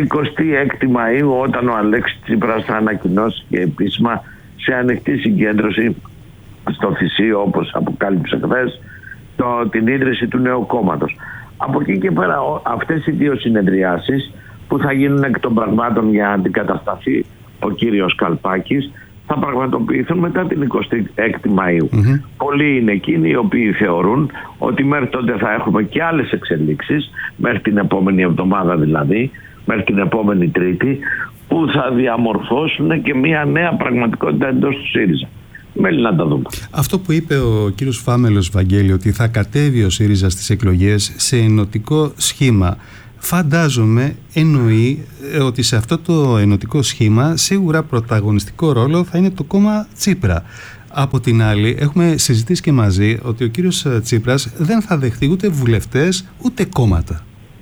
26η Μαΐου, όταν ο Αλέξης Τσίπρας θα ανακοινώσει και επίσημα σε ανοιχτή συγκέντρωση στο Θησίο, όπως αποκάλυψε χθες, την ίδρυση του νέου κόμματος. Από εκεί και πέρα αυτές οι δύο συνεδριάσεις που θα γίνουν εκ των πραγμάτων για να αντικατασταθεί ο κύριος Καλπάκης θα πραγματοποιηθούν μετά την 26η Μαΐου. Πολλοί είναι εκείνοι οι οποίοι θεωρούν ότι μέχρι τότε θα έχουμε και άλλες εξελίξεις, μέχρι την επόμενη εβδομάδα δηλαδή, μέχρι την επόμενη Τρίτη, που θα διαμορφώσουν και μια νέα πραγματικότητα εντός του ΣΥΡΙΖΑ. Μένει να τα δούμε. Αυτό που είπε ο κύριος Φάμελος, Βαγγέλη, ότι θα κατέβει ο ΣΥΡΙΖΑ στις εκλογές σε ενωτικό σχήμα, φαντάζομαι εννοεί ότι σε αυτό το ενωτικό σχήμα σίγουρα πρωταγωνιστικό ρόλο θα είναι το κόμμα Τσίπρα. Από την άλλη, έχουμε συζητήσει και μαζί ότι ο κύριος Τσίπρας δεν θα δεχτεί ούτε βουλευτές ούτε κόμματα.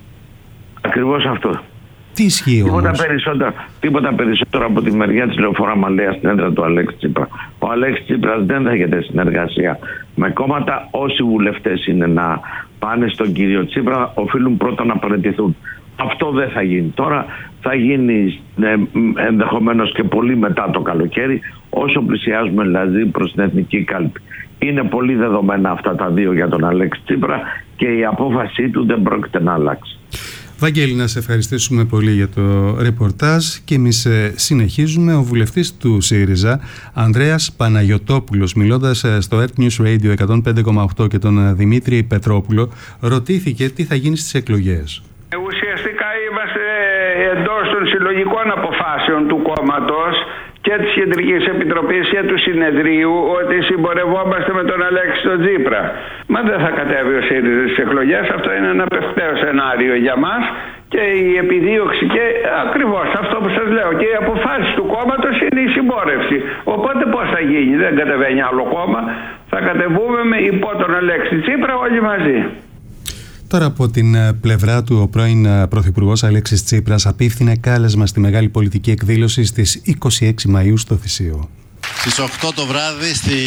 Ακριβώς αυτό. Τι ισχύει όμως? Τίποτα περισσότερο από τη μεριά της Λεωφόρα Μαλέα στην έδρα του Αλέξη Τσίπρα. Ο Αλέξη Τσίπρας δεν δέχεται συνεργασία με κόμματα. Όσοι βουλευτές είναι να πάνε στον κύριο Τσίπρα, οφείλουν πρώτα να παραιτηθούν. Αυτό δεν θα γίνει τώρα. Θα γίνει ενδεχομένως και πολύ μετά το καλοκαίρι, όσο πλησιάζουμε δηλαδή προς την εθνική κάλπη. Είναι πολύ δεδομένα αυτά τα δύο για τον Αλέξη Τσίπρα και η απόφασή του δεν πρόκειται να αλλάξει. Βαγγέλη, να σε ευχαριστήσουμε πολύ για το ρεπορτάζ και εμείς συνεχίζουμε. Ο βουλευτής του ΣΥΡΙΖΑ, Ανδρέας Παναγιωτόπουλος, μιλώντας στο Earth News Radio 105,8 και τον Δημήτρη Πετρόπουλο, ρωτήθηκε τι θα γίνει στις εκλογές. Ουσιαστικά είμαστε εντός των συλλογικών αποφάσεων του κόμματος και της Κεντρικής Επιτροπής και του Συνεδρίου ότι συμπορευόμαστε με τον Αλέξη τον Τσίπρα. Μα δεν θα κατέβει ο ΣΥΡΙΖΑ στις εκλογές. Αυτό είναι ένα πευκταίο σενάριο για μας και η επιδίωξη και ακριβώς αυτό που σας λέω. Και οι αποφάσεις του κόμματος είναι η συμπόρευση. Οπότε πώς θα γίνει? Δεν κατεβαίνει άλλο κόμμα. Θα κατεβούμε υπό τον Αλέξη Τσίπρα όλοι μαζί. Τώρα από την πλευρά του ο πρώην Πρωθυπουργός Αλέξης Τσίπρας απίφθινε κάλεσμα στη μεγάλη πολιτική εκδήλωση στις 26 Μαΐου στο Θησίο. Στις 8 το βράδυ στη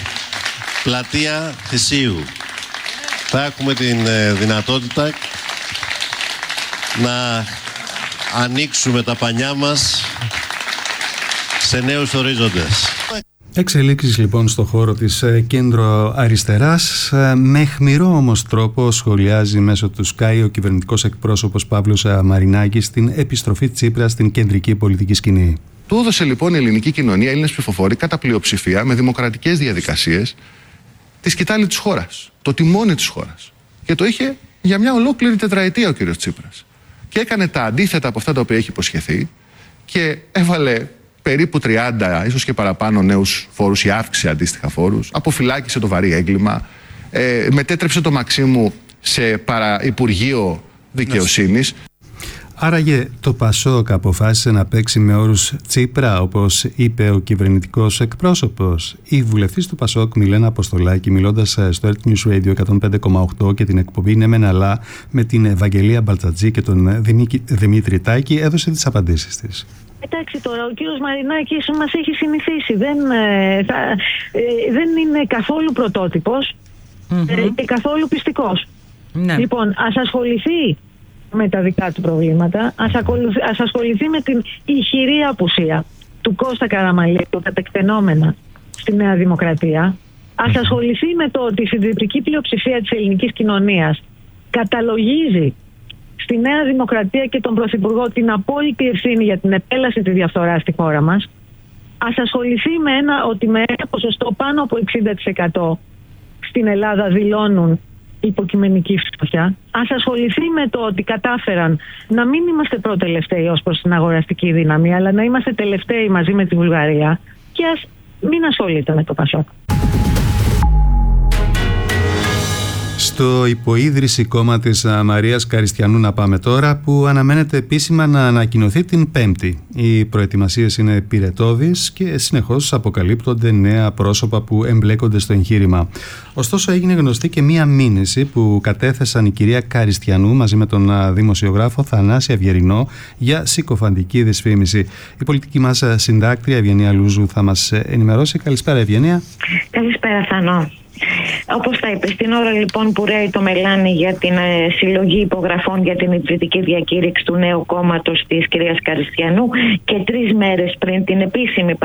πλατεία Θησίου θα έχουμε την δυνατότητα να ανοίξουμε τα πανιά μας σε νέους ορίζοντες. Εξελίξεις λοιπόν στο χώρο της κέντρο αριστεράς. Με αιχμηρό όμως τρόπο σχολιάζει μέσω του Sky ο κυβερνητικός εκπρόσωπος Παύλος Μαρινάκης στην επιστροφή Τσίπρα στην κεντρική πολιτική σκηνή. Του έδωσε λοιπόν η ελληνική κοινωνία, οι Έλληνες ψηφοφόροι, κατά πλειοψηφία, με δημοκρατικές διαδικασίες, τη σκητάλη της χώρας, το τιμόνι της χώρας. Και το είχε για μια ολόκληρη τετραετία ο κύριος Τσίπρας. Και έκανε τα αντίθετα από αυτά τα οποία έχει υποσχεθεί και έβαλε περίπου 30, ίσως και παραπάνω νέους φόρους ή αύξησε αντίστοιχα φόρους, αποφυλάκησε το βαρύ έγκλημα, μετέτρεψε το Μαξίμου σε παραυπουργείο δικαιοσύνης. Άραγε το Πασόκ αποφάσισε να παίξει με όρους Τσίπρα, όπως είπε ο κυβερνητικός εκπρόσωπος. Η βουλευτής του Πασόκ Μιλένα Αποστολάκη, μιλώντας στο Earth News Radio 105,8 και την εκπομπή «Ναι μεν αλλά» με την Ευαγγελία Μπαλτατζή και τον Δημήτρη Τάκη, έδωσε τις απαντήσεις της. Εντάξει τώρα, ο κύριος Μαρινάκης μας έχει συνηθίσει. Δεν είναι καθόλου πρωτότυπος και καθόλου πιστικός. Ναι. Λοιπόν, ας ασχοληθεί με τα δικά του προβλήματα, ας ασχοληθεί με την ηχηρή απουσία του Κώστα Καραμανλή, του κατεκτενόμενα στη Νέα Δημοκρατία. Ας ασχοληθεί με το ότι η συντριπτική πλειοψηφία της ελληνικής κοινωνίας καταλογίζει στη Νέα Δημοκρατία και τον Πρωθυπουργό την απόλυτη ευθύνη για την επέλαση της διαφθοράς στη χώρα μας. Ας ασχοληθεί ότι με ένα ποσοστό πάνω από 60% στην Ελλάδα δηλώνουν υποκειμενική φτώχεια. Ας ασχοληθεί με το ότι κατάφεραν να μην είμαστε προτελευταίοι ως προς την αγοραστική δύναμη, αλλά να είμαστε τελευταίοι μαζί με τη Βουλγαρία, και ας μην ασχολείται με το Πασόκ. Στο υποίδρυση κόμμα της Μαρίας Καριστιανού να πάμε τώρα, που αναμένεται επίσημα να ανακοινωθεί την Πέμπτη. Οι προετοιμασίες είναι πυρετώδεις και συνεχώς αποκαλύπτονται νέα πρόσωπα που εμπλέκονται στο εγχείρημα. Ωστόσο έγινε γνωστή και μία μήνυση που κατέθεσαν η κυρία Καριστιανού μαζί με τον δημοσιογράφο Θανάση Αυγερινό για συκοφαντική δυσφήμιση. Η πολιτική μας συντάκτρια Ευγενία Λούζου θα μας ενημερώσει. Καλησπέρα Ευγενία. Καλησπέρα Θανό. Όπως τα είπε, στην ώρα λοιπόν που ρέει το μελάνι για την συλλογή υπογραφών για την ιδρυτική διακήρυξη του νέου κόμματος της κυρίας Καριστιανού και 3 μέρες πριν την επίσημη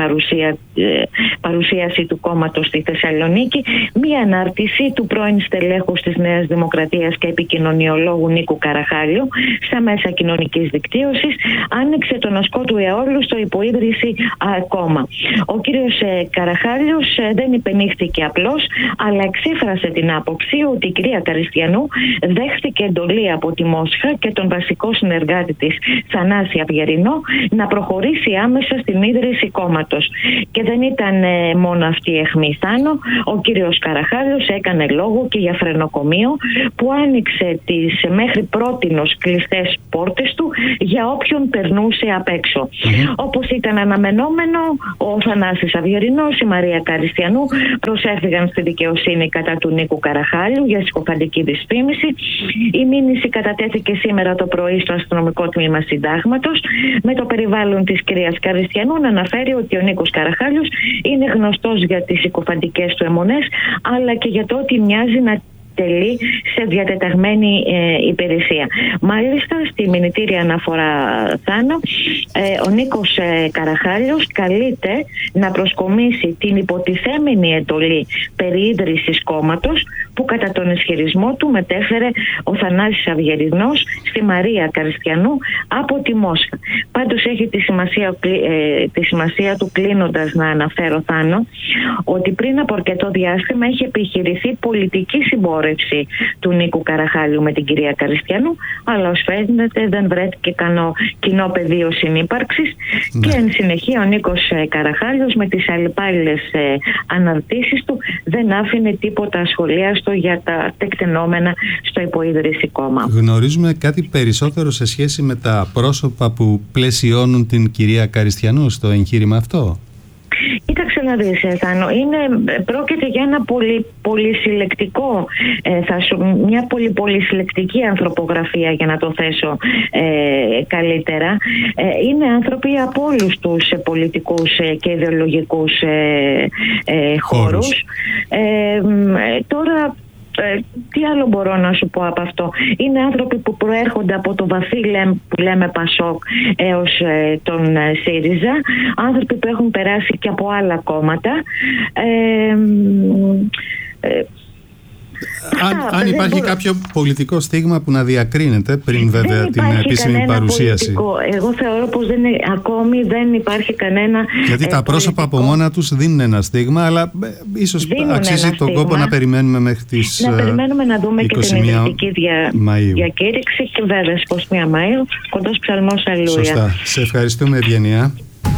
παρουσίαση του κόμματος στη Θεσσαλονίκη, μία ανάρτηση του πρώην στελέχους της Νέας Δημοκρατίας και επικοινωνιολόγου Νίκου Καραχάλιου στα μέσα κοινωνικής δικτύωσης άνοιξε τον ασκό του αιώλου στο υποίδρυση κόμμα. Ο κύριος Καραχάλιος δεν υπενήχθηκε απλώς, αλλά εξέφρασε την άποψη ότι η κυρία Καριστιανού δέχτηκε εντολή από τη Μόσχα και τον βασικό συνεργάτη της, Θανάση Αυγερινό, να προχωρήσει άμεσα στην ίδρυση κόμματος. Και δεν ήταν μόνο αυτή η αιχμή, Θάνο. Ο κύριος Καραχάλιος έκανε λόγο και για φρενοκομείο που άνοιξε τις μέχρι πρότινος κλειστές πόρτες του για όποιον περνούσε απ' έξω. Όπως ήταν αναμενόμενο, ο Θανάσης Αυγερινός, η Μαρία Καριστιανού προσέφυγαν στη δικαιοσύνη κατά του Νίκου Καραχάλιου για συκοφαντική δυσφήμιση. Η μήνυση κατατέθηκε σήμερα το πρωί στο αστυνομικό τμήμα Συντάγματος, με το περιβάλλον της κυρίας Καριστιανού να αναφέρει ότι ο Νίκος Καραχάλιος είναι γνωστός για τις συκοφαντικές του αιμονές, αλλά και για το ότι μοιάζει να τελεί σε διατεταγμένη υπηρεσία. Μάλιστα, στη μηνυτήρια αναφορά, Θάνο, ο Νίκος Καραχάλιος καλείται να προσκομίσει την υποτιθέμενη εντολή περί ίδρυσης κόμματος που κατά τον ισχυρισμό του μετέφερε ο Θανάσης Αυγερινός στη Μαρία Καριστιανού από τη Μόσχα. Πάντως έχει τη σημασία του, κλείνοντας, να αναφέρω, Θάνο, ότι πριν από αρκετό διάστημα είχε επιχειρηθεί πολιτική συμπόρευση του Νίκου Καραχάλιου με την κυρία Καριστιανού, αλλά ως φαίνεται δεν βρέθηκε κοινό πεδίο συνύπαρξης και εν συνεχεία ο Νίκος Καραχάλιος με τις αλλεπάλληλες αναρτήσεις του δεν άφηνε τίποτα ασχολίαστο για τα τεκτενόμενα στο υποίδρυση κόμμα. Γνωρίζουμε κάτι περισσότερο σε σχέση με τα πρόσωπα που πλαισιώνουν την κυρία Καριστιανού στο εγχείρημα αυτό? Κοίταξε να δεις, Θάνο, πρόκειται για ένα πολυσυλλεκτικό, μια πολυσυλλεκτική ανθρωπογραφία, για να το θέσω καλύτερα. Είναι άνθρωποι από όλους τους πολιτικούς και ιδεολογικούς χώρους. Τώρα, τι άλλο μπορώ να σου πω από αυτό? Είναι άνθρωποι που προέρχονται από το βαθύ που λέμε Πασόκ έως τον ΣΥΡΙΖΑ, άνθρωποι που έχουν περάσει και από άλλα κόμματα. Αν υπάρχει κάποιο πολιτικό στίγμα που να διακρίνεται πριν βέβαια την επίσημη παρουσίαση. Εγώ θεωρώ πως ακόμη δεν υπάρχει κανένα. Γιατί τα πρόσωπα από μόνα τους δίνουν ένα στίγμα, αλλά ίσως αξίζει τον κόπο να περιμένουμε μέχρι τις 21 Μαΐου. Να περιμένουμε να δούμε και την ιδρυτική διακήρυξη και βέβαια στις 21 Μαΐου, κοντός ψαλμός αλληλούια. Σωστά. Σε ευχαριστούμε, Ευγενία.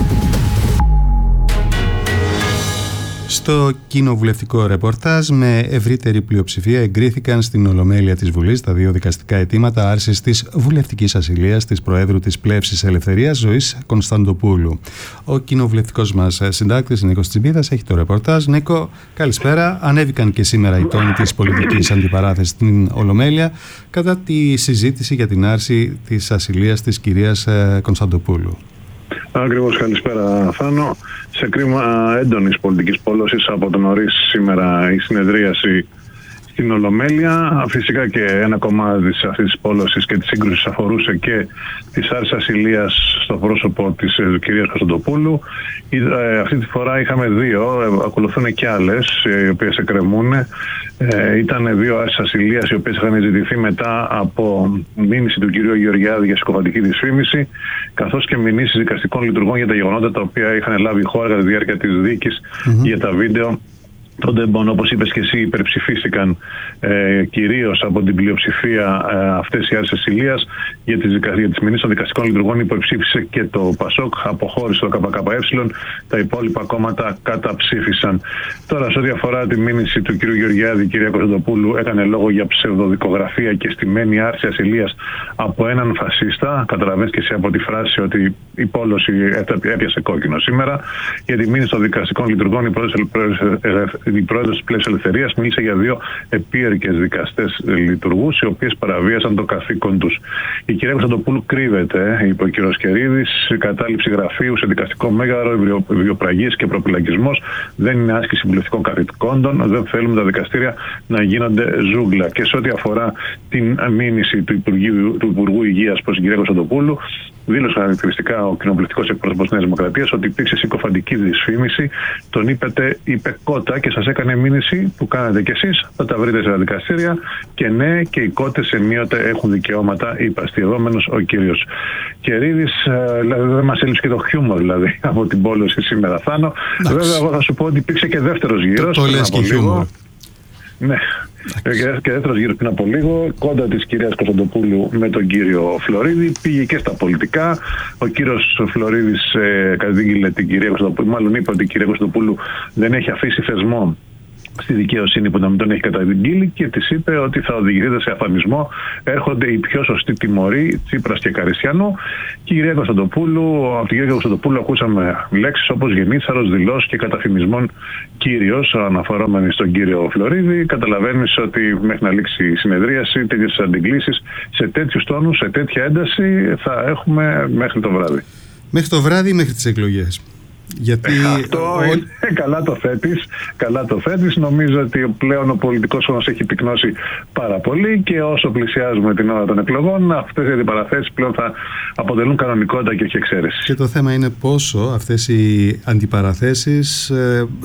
Στο κοινοβουλευτικό ρεπορτάζ, με ευρύτερη πλειοψηφία εγκρίθηκαν στην Ολομέλεια της Βουλής τα 2 δικαστικά αιτήματα άρσης της βουλευτικής ασυλίας της Προέδρου της Πλεύσης Ελευθερίας, Ζωής Κωνσταντοπούλου. Ο κοινοβουλευτικός μας συντάκτης Νίκος Τσιμπίδας έχει το ρεπορτάζ. Νίκο, καλησπέρα. Ανέβηκαν και σήμερα οι τόνοι της πολιτικής αντιπαράθεσης στην Ολομέλεια κατά τη συζήτηση για την άρση της ασυλίας της κυρίας Κωνσταντοπούλου. Ακριβώς, καλησπέρα, Θάνο. Σε κρίμα έντονης πολιτικής πόλωσης από το νωρίς σήμερα η συνεδρίαση στην Ολομέλεια. Φυσικά και ένα κομμάτι αυτής της πόλωσης και της σύγκρουσης αφορούσε και της άρσης ασυλίας στο πρόσωπο της κυρίας Κωνσταντοπούλου. Αυτή τη φορά είχαμε 2, ακολουθούν και άλλες οι οποίες εκκρεμούν. Ήταν 2 άρσεις ασυλίας οι οποίες είχαν ζητηθεί μετά από μήνυση του κυρίου Γεωργιάδη για συκοφαντική δυσφήμιση, καθώς και μηνύσεις δικαστικών λειτουργών για τα γεγονότα τα οποία είχαν λάβει η χώρα κατά τη διάρκεια της δίκης για τα βίντεο. Των τεμπών, όπως είπες και εσύ, υπερψηφίστηκαν κυρίως από την πλειοψηφία αυτές οι άρσεις ασυλίας. Για τις μηνύσεις των δικαστικών λειτουργών υπερψήφισε και το ΠΑΣΟΚ, αποχώρησε το ΚΚΕ, τα υπόλοιπα κόμματα καταψήφισαν. Τώρα, σε ό,τι αφορά τη μήνυση του κ. Γεωργιάδη, η κυρία Κωνσταντοπούλου έκανε λόγο για ψευδοδικογραφία και στημένη άρση ασυλίας από έναν φασίστα. Καταλαβαίνεις και εσύ από τη φράση ότι η πόλωση έπιασε κόκκινο σήμερα. Για τη μήνυση των δικαστικών λειτουργών, η πρόεδρος η πρόεδρος της Πλεύσης Ελευθερίας μίλησε για 2 επίερκες δικαστές λειτουργούς, οι οποίες παραβίασαν το καθήκον τους. Η κυρία Κωνσταντοπούλου κρύβεται, είπε ο κ. Κερίδης, κατάληψη γραφείου σε δικαστικό μέγαρο, βιοπραγίες και προπυλακισμός δεν είναι άσκηση βουλευτικών καθηκόντων. Δεν θέλουμε τα δικαστήρια να γίνονται ζούγκλα. Και σε ό,τι αφορά την μήνυση του Υπουργού Υγείας προς την κυρία Κωνσταντοπούλου, δήλωσε χαρακτηριστικά ο κοινοβουλευτικός εκπρόσωπος της Νέας Δημοκρατίας ότι υπήρξε συκοφαντική δυσφήμιση. Τον είπε κότα και σας έκανε μήνυση που κάνατε κι εσείς. Θα τα βρείτε στα δικαστήρια. Και ναι, και οι κότες ενίοτε έχουν δικαιώματα, είπε αστειευόμενος ο κύριος Κερίδης. Δηλαδή δεν μας έλειψε και το χιούμορ δηλαδή από την πόλωση σήμερα, Θάνο. Βέβαια, εγώ θα σου πω ότι υπήρξε και δεύτερος γύρος. Το λες και χιούμορ. Ναι. Και δεύτερος γύρος πριν από λίγο, κόντα της κυρίας Κωνσταντοπούλου με τον κύριο Φλωρίδη, πήγε και στα πολιτικά. Ο κύριος Φλωρίδης κατήγγειλε την κυρία Κωνσταντοπούλου, μάλλον είπε ότι η κυρία Κωνσταντοπούλου δεν έχει αφήσει θεσμό στη δικαιοσύνη που να μην τον έχει καταγγείλει και της είπε ότι θα οδηγηθείτε σε αφανισμό. Έρχονται οι πιο σωστοί τιμωροί, Τσίπρας και Καριστιανού. Και η κυρία Κωνσταντοπούλου, από την κυρία Κωνσταντοπούλου ακούσαμε λέξεις όπως γενίτσαρος, δηλώσεις και καταφημισμών κύριος, αναφερόμενοι στον κύριο Φλωρίδη. Καταλαβαίνεις ότι μέχρι να λήξει η συνεδρίαση, τέτοιες αντιγκλήσεις σε τέτοιους τόνους, σε τέτοια ένταση θα έχουμε μέχρι το βράδυ. Μέχρι το βράδυ ή μέχρι τις εκλογές? Γιατί αυτό είναι καλά το θέτεις. Νομίζω ότι πλέον ο πολιτικός χρόνος έχει πυκνώσει πάρα πολύ και όσο πλησιάζουμε την ώρα των εκλογών, αυτές οι αντιπαραθέσεις πλέον θα αποτελούν κανονικότητα και όχι εξαίρεση. Και το θέμα είναι πόσο αυτές οι αντιπαραθέσεις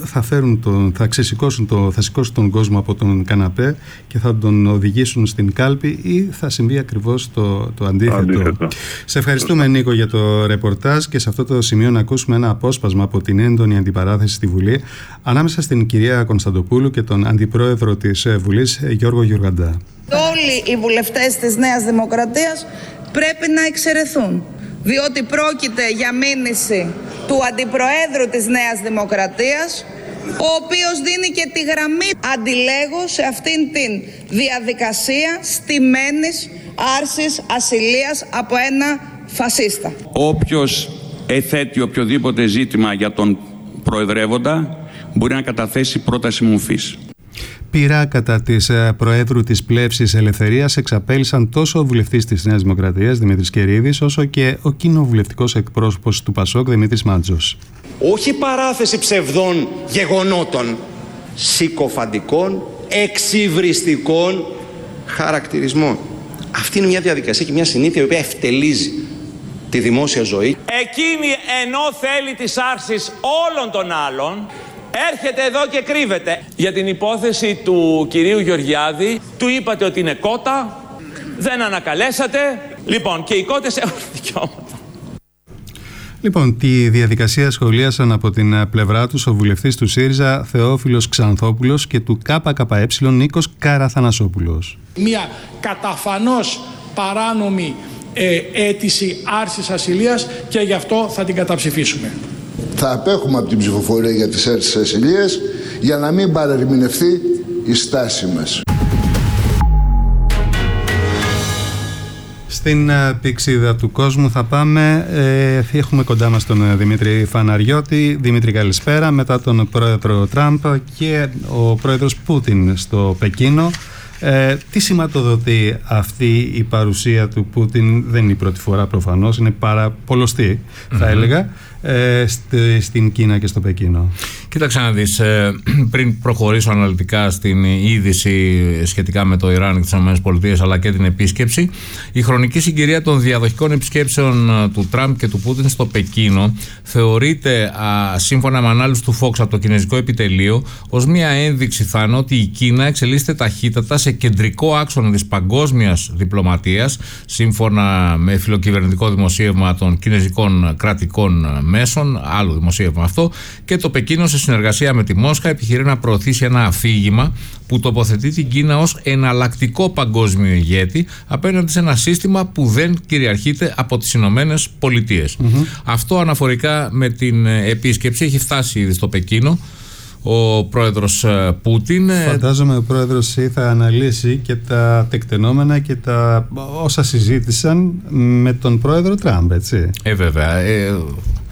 θα σηκώσουν τον κόσμο από τον καναπέ και θα τον οδηγήσουν στην κάλπη ή θα συμβεί ακριβώς το αντίθετο. Σε ευχαριστούμε, Νίκο, για το ρεπορτάζ και σε αυτό το σημείο να ακούσουμε ένα απόσπασμα από την έντονη αντιπαράθεση στη Βουλή ανάμεσα στην κυρία Κωνσταντοπούλου και τον Αντιπρόεδρο της Βουλής, Γιώργο Γιουργαντά. Όλοι οι βουλευτές της Νέας Δημοκρατίας πρέπει να εξαιρεθούν, διότι πρόκειται για μήνυση του Αντιπροέδρου της Νέας Δημοκρατίας, ο οποίος δίνει και τη γραμμή αντιλέγω σε αυτήν την διαδικασία στημένης άρσης ασυλίας από ένα φασίστα. Όποιος εθέτει οποιοδήποτε ζήτημα για τον προεδρεύοντα μπορεί να καταθέσει πρόταση μορφής. Πειρά κατά της Προέδρου της Πλεύσης Ελευθερίας εξαπέλυσαν τόσο ο βουλευτής της Νέας Δημοκρατίας Δημήτρης Κερίδης όσο και ο κοινοβουλευτικός εκπρόσωπος του ΠΑΣΟΚ Δημήτρης Μάντζος. Όχι παράθεση ψευδών γεγονότων, συκοφαντικών, εξυβριστικών χαρακτηρισμών. Αυτή είναι μια διαδικασία και μια συνήθεια η οποία ευτελίζει τη δημόσια ζωή. Εκείνη ενώ θέλει τις άρσεις όλων των άλλων, έρχεται εδώ και κρύβεται. Για την υπόθεση του κυρίου Γεωργιάδη, του είπατε ότι είναι κότα, δεν ανακαλέσατε. Λοιπόν, και οι κότες έχουν δικαιώματα. Λοιπόν, τη διαδικασία σχολίασαν από την πλευρά τους ο βουλευτής του ΣΥΡΙΖΑ Θεόφιλος Ξανθόπουλος και του ΚΚΕ Νίκος Καραθανασόπουλος. Μια καταφανώς παράνομη αίτηση άρσης ασυλίας και γι' αυτό θα την καταψηφίσουμε. Θα απέχουμε από την ψηφοφορία για τις άρσεις ασυλίας για να μην παρερμηνευτεί η στάση μας. Στην πηξίδα του κόσμου θα πάμε. Έχουμε κοντά μας τον Δημήτρη Φαναριώτη. Δημήτρη, καλησπέρα. Μετά τον πρόεδρο Τραμπ και ο πρόεδρος Πούτιν στο Πεκίνο. Τι σηματοδοτεί αυτή η παρουσία του Πούτιν? Δεν είναι η πρώτη φορά προφανώς, είναι πολλωστή θα έλεγα, στην Κίνα και στο Πεκίνο. Κοίταξε να δεις, πριν προχωρήσω αναλυτικά στην είδηση σχετικά με το Ιράν και τις ΗΠΑ αλλά και την επίσκεψη, η χρονική συγκυρία των διαδοχικών επισκέψεων του Τραμπ και του Πούτιν στο Πεκίνο θεωρείται, σύμφωνα με ανάλυση του Fox από το κινέζικο επιτελείο, ως μια ένδειξη, Θάνο, ότι η Κίνα εξελίσσεται ταχύτατα σε κεντρικό άξονα της παγκόσμιας διπλωματίας, σύμφωνα με φιλοκυβερνητικό δημοσίευμα των κινέζικων κρατικών μέσων, άλλο δημοσίευμα αυτό, και το Πεκίνο σε συνεργασία με τη Μόσχα επιχειρεί να προωθήσει ένα αφήγημα που τοποθετεί την Κίνα ως εναλλακτικό παγκόσμιο ηγέτη απέναντι σε ένα σύστημα που δεν κυριαρχείται από τις Ηνωμένες Πολιτείες. Αυτό αναφορικά με την επίσκεψη. Έχει φτάσει ήδη στο Πεκίνο ο πρόεδρος Πούτιν. Φαντάζομαι ο πρόεδρος θα αναλύσει και τα τεκτενόμενα και τα όσα συζήτησαν με τον πρόεδρο Τραμπ, έτσι. Βέβαια.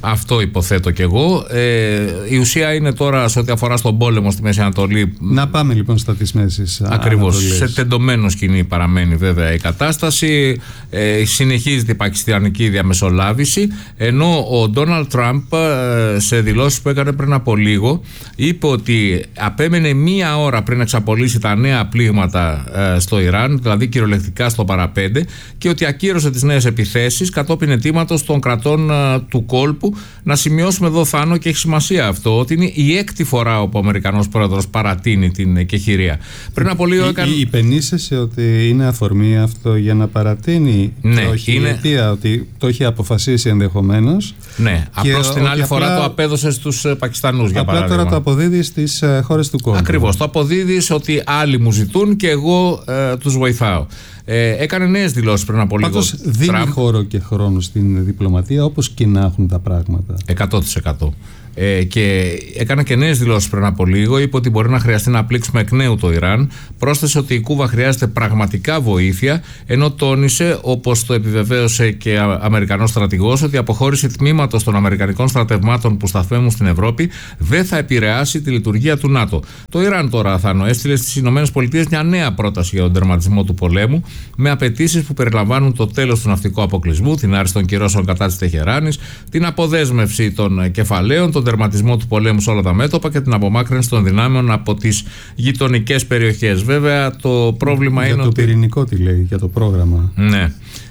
Αυτό υποθέτω κι εγώ. Η ουσία είναι τώρα σε ό,τι αφορά στον πόλεμο στη Μέση Ανατολή. Να πάμε λοιπόν στα της Μέσης Ακριβώς. Ανατολής. Σε τεντωμένο σκηνή παραμένει βέβαια η κατάσταση. Συνεχίζεται η πακιστανική διαμεσολάβηση. Ενώ ο Ντόναλντ Τραμπ σε δηλώσεις που έκανε πριν από λίγο είπε ότι απέμενε μία ώρα πριν εξαπολύσει τα νέα πλήγματα στο Ιράν, δηλαδή κυριολεκτικά στο παραπέντε, και ότι ακύρωσε τις νέες επιθέσεις κατόπιν αιτήματος των κρατών του κόλπου. Να σημειώσουμε εδώ, Θάνο, και έχει σημασία αυτό, ότι είναι η 6η φορά όπου ο Αμερικανός πρόεδρος παρατείνει την εκεχηρία. Πριν από λίγο υπενήσεσαι ότι είναι αφορμή αυτό για να παρατείνει, ναι, και όχι η αιτία ότι το έχει αποφασίσει ενδεχομένως. Ναι, απλώς την άλλη φορά το απέδωσε στους Πακιστανούς, για παράδειγμα. Απλά τώρα το αποδίδει στις χώρες του κόλπου. Ακριβώς, το αποδίδεις ότι άλλοι μου ζητούν και εγώ τους βοηθάω. Έκανε νέες δηλώσεις πριν από λίγο. Πάντως δίνει χώρο και χρόνο στην διπλωματία, όπως και να έχουν τα πράγματα. 100%. Και έκανε και νέες δηλώσεις πριν από λίγο. Είπε ότι μπορεί να χρειαστεί να πλήξουμε εκ νέου το Ιράν. Πρόσθεσε ότι η Κούβα χρειάζεται πραγματικά βοήθεια, ενώ τόνισε, όπως το επιβεβαίωσε και Αμερικανός στρατηγός, ότι η αποχώρηση τμήματος των Αμερικανικών στρατευμάτων που σταθμεύουν στην Ευρώπη δεν θα επηρεάσει τη λειτουργία του ΝΑΤΟ. Το Ιράν τώρα, Θάνο, έστειλε στις ΗΠΑ μια νέα πρόταση για τον τερματισμό του πολέμου, με απαιτήσεις που περιλαμβάνουν το τέλος του ναυτικού αποκλεισμού, την άρση των κυρώσεων κατά της Τεχεράνης, την αποδέσμευση των κεφαλαίων, τον τερματισμό του πολέμου σε όλα τα μέτωπα και την απομάκρυνση των δυνάμεων από τις γειτονικές περιοχές. Βέβαια, το πρόβλημα είναι ότι. Για το πυρηνικό τι λέει, για το πρόγραμμα. Ναι.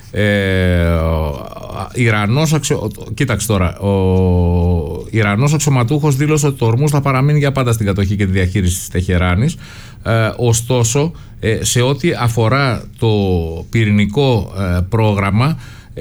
Κοίταξε τώρα, ο Ιρανός αξιωματούχος δήλωσε ότι το Ορμούζ θα παραμείνει για πάντα στην κατοχή και τη διαχείριση της Τεχεράνης. Ωστόσο, σε ό,τι αφορά το πυρηνικό πρόγραμμα,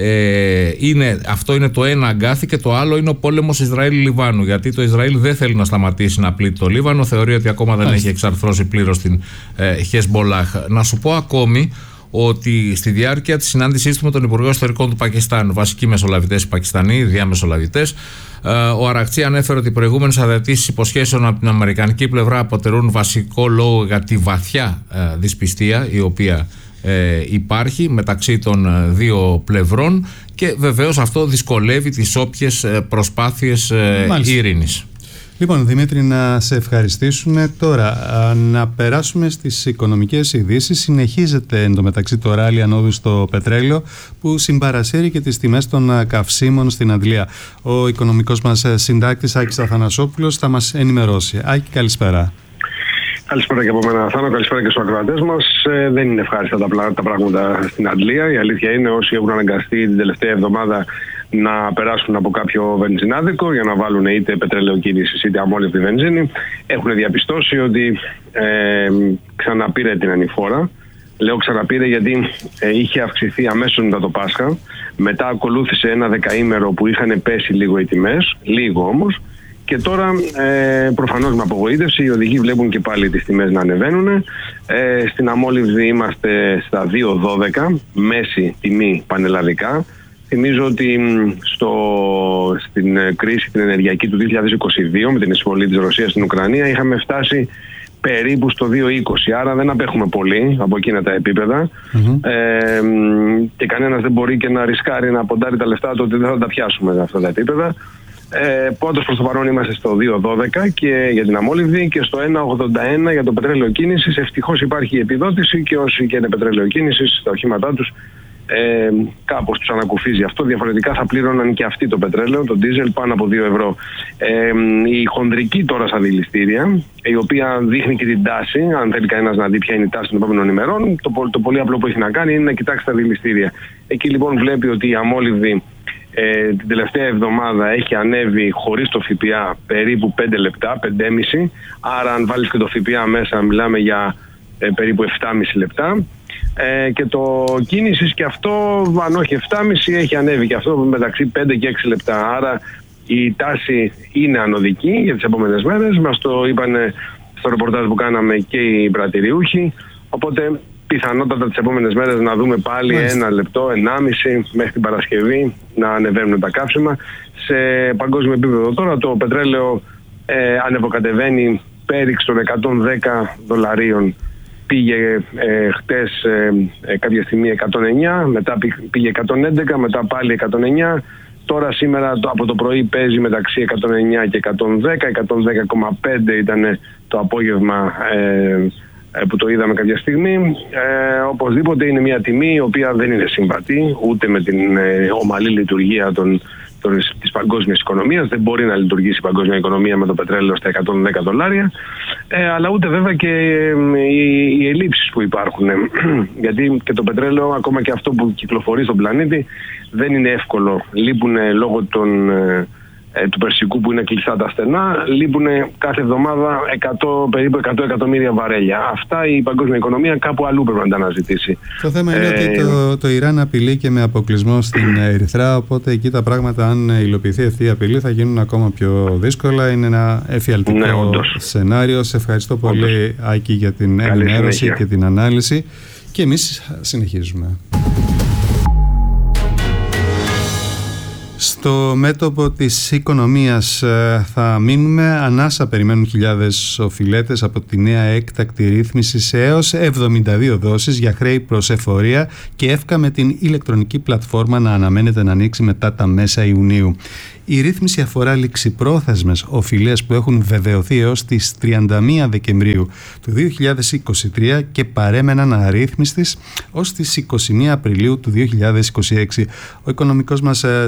αυτό είναι το ένα αγκάθι, και το άλλο είναι ο πόλεμος Ισραήλ-Λιβάνου, γιατί το Ισραήλ δεν θέλει να σταματήσει να πλήττει το Λίβανο, θεωρεί ότι ακόμα δεν έχει εξαρθρώσει πλήρως την Χεσμπολάχ. Να σου πω ακόμη ότι στη διάρκεια της συνάντησής του με τον Υπουργό Εσωτερικών του Πακιστάν, βασικοί μεσολαβητές οι Πακιστανοί, διαμεσολαβητές, ο Αρακτσί ανέφερε ότι οι προηγούμενες αδετήσεις υποσχέσεων από την αμερικανική πλευρά αποτελούν βασικό λόγο για τη βαθιά δυσπιστία η οποία υπάρχει μεταξύ των δύο πλευρών, και βεβαίως αυτό δυσκολεύει τις όποιες προσπάθειες ειρήνης. Λοιπόν, Δημήτρη, να σε ευχαριστήσουμε. Τώρα να περάσουμε στις οικονομικές ειδήσεις. Συνεχίζεται εντωμεταξύ το ράλι ανόδου στο πετρέλαιο, που συμπαρασύρει και τις τιμές των καυσίμων στην Αγγλία. Ο οικονομικός μας συντάκτης Άκης Αθανασόπουλος θα μας ενημερώσει. Άκη, καλησπέρα. Καλησπέρα και από μένα, Θάνο. Καλησπέρα και στους ακροατές μας. Δεν είναι ευχάριστα τα πράγματα στην Αγγλία. Η αλήθεια είναι, όσοι έχουν αναγκαστεί την τελευταία εβδομάδα να περάσουν από κάποιο βενζινάδικο για να βάλουν είτε πετρελαιοκίνηση είτε αμόλυβδη βενζίνη, έχουν διαπιστώσει ότι ξαναπήρε την ανηφόρα. Λέω ξαναπήρε γιατί είχε αυξηθεί αμέσως μετά το Πάσχα. Μετά ακολούθησε ένα δεκαήμερο που είχαν πέσει λίγο οι τιμές, λίγο όμως. Και τώρα προφανώς με απογοήτευση οι οδηγοί βλέπουν και πάλι τις τιμές να ανεβαίνουν. Στην αμόλυβδη είμαστε στα 2,12, μέση τιμή πανελλαδικά. Θυμίζω ότι στην κρίση την ενεργειακή του 2022 με την εισβολή της Ρωσίας στην Ουκρανία είχαμε φτάσει περίπου στο 2,20, άρα δεν απέχουμε πολύ από εκείνα τα επίπεδα. Και κανένας δεν μπορεί και να ρισκάρει να ποντάρει τα λεφτά του ότι δεν θα τα πιάσουμε αυτά τα επίπεδα. Πάντως προς το παρόν είμαστε στο 2,12 και για την αμόλυβδη και στο 1,81 για το πετρέλαιο κίνησης. Ευτυχώς υπάρχει επιδότηση και όσοι και είναι πετρέλαιο κίνησης στα οχήματά τους κάπως τους ανακουφίζει αυτό. Διαφορετικά θα πλήρωναν και αυτοί το πετρέλαιο, το ντίζελ, πάνω από 2 ευρώ. Η χονδρική τώρα στα δηληστήρια, η οποία δείχνει και την τάση, αν θέλει κανένας να δει ποια είναι η τάση των επόμενων ημερών, το πολύ απλό που έχει να κάνει είναι να κοιτάξει τα δηληστήρια. Εκεί λοιπόν βλέπει ότι η αμόλυβδη την τελευταία εβδομάδα έχει ανέβει χωρίς το ΦΠΑ περίπου 5 λεπτά, 5,5. Άρα αν βάλεις και το ΦΠΑ μέσα μιλάμε για περίπου 7,5 λεπτά. Και το κίνησης και αυτό, αν όχι 7,5, έχει ανέβει και αυτό μεταξύ 5 και 6 λεπτά. Άρα η τάση είναι ανωδική για τις επόμενες μέρες. Μας το είπαν στο ρεπορτάζ που κάναμε και οι πρατηριούχοι. Οπότε πιθανότατα τις επόμενες μέρες να δούμε πάλι 1 λεπτό, 1,5 μέχρι την Παρασκευή να ανεβαίνουν τα καύσιμα. Σε παγκόσμιο επίπεδο τώρα το πετρέλαιο ανεβοκατεβαίνει πέριξ των $110. Πήγε χτες κάποια στιγμή 109, μετά πήγε 111, μετά πάλι 109. Τώρα σήμερα από το πρωί παίζει μεταξύ 109 και 110, 110,5 ήταν το απόγευμα που το είδαμε κάποια στιγμή. Οπωσδήποτε είναι μια τιμή η οποία δεν είναι συμβατή ούτε με την ομαλή λειτουργία της παγκόσμιας οικονομίας. Δεν μπορεί να λειτουργήσει η παγκόσμια οικονομία με το πετρέλαιο στα $110, αλλά ούτε βέβαια και οι ελλείψεις που υπάρχουν. Γιατί και το πετρέλαιο, ακόμα και αυτό που κυκλοφορεί στον πλανήτη, δεν είναι εύκολο. Λείπουν λόγω του Περσικού που είναι κλειστά τα στενά, λείπουν κάθε εβδομάδα περίπου 100 εκατομμύρια βαρέλια. Αυτά η παγκόσμια οικονομία κάπου αλλού πρέπει να τα αναζητήσει. Το θέμα είναι ότι το Ιράν απειλεί και με αποκλεισμό στην Ερυθρά, οπότε εκεί τα πράγματα, αν υλοποιηθεί αυτή η απειλή, θα γίνουν ακόμα πιο δύσκολα. Είναι ένα εφιαλτικό σενάριο. Σε ευχαριστώ πολύ, Άκη, για την ενημέρωση και την ανάλυση. Και εμείς συνεχίζουμε. Στο μέτωπο της οικονομίας θα μείνουμε. Ανάσα περιμένουν χιλιάδες οφειλέτες από τη νέα έκτακτη ρύθμιση σε έως 72 δόσεις για χρέη προς εφορία και εύκα με την ηλεκτρονική πλατφόρμα να αναμένεται να ανοίξει μετά τα μέσα Ιουνίου. Η ρύθμιση αφορά ληξιπρόθεσμες οφειλές που έχουν βεβαιωθεί έως τις 31 Δεκεμβρίου του 2023 και παρέμεναν αρρύθμιστης ως τις 21 Απριλίου του 2026. Ο οικονομικός μας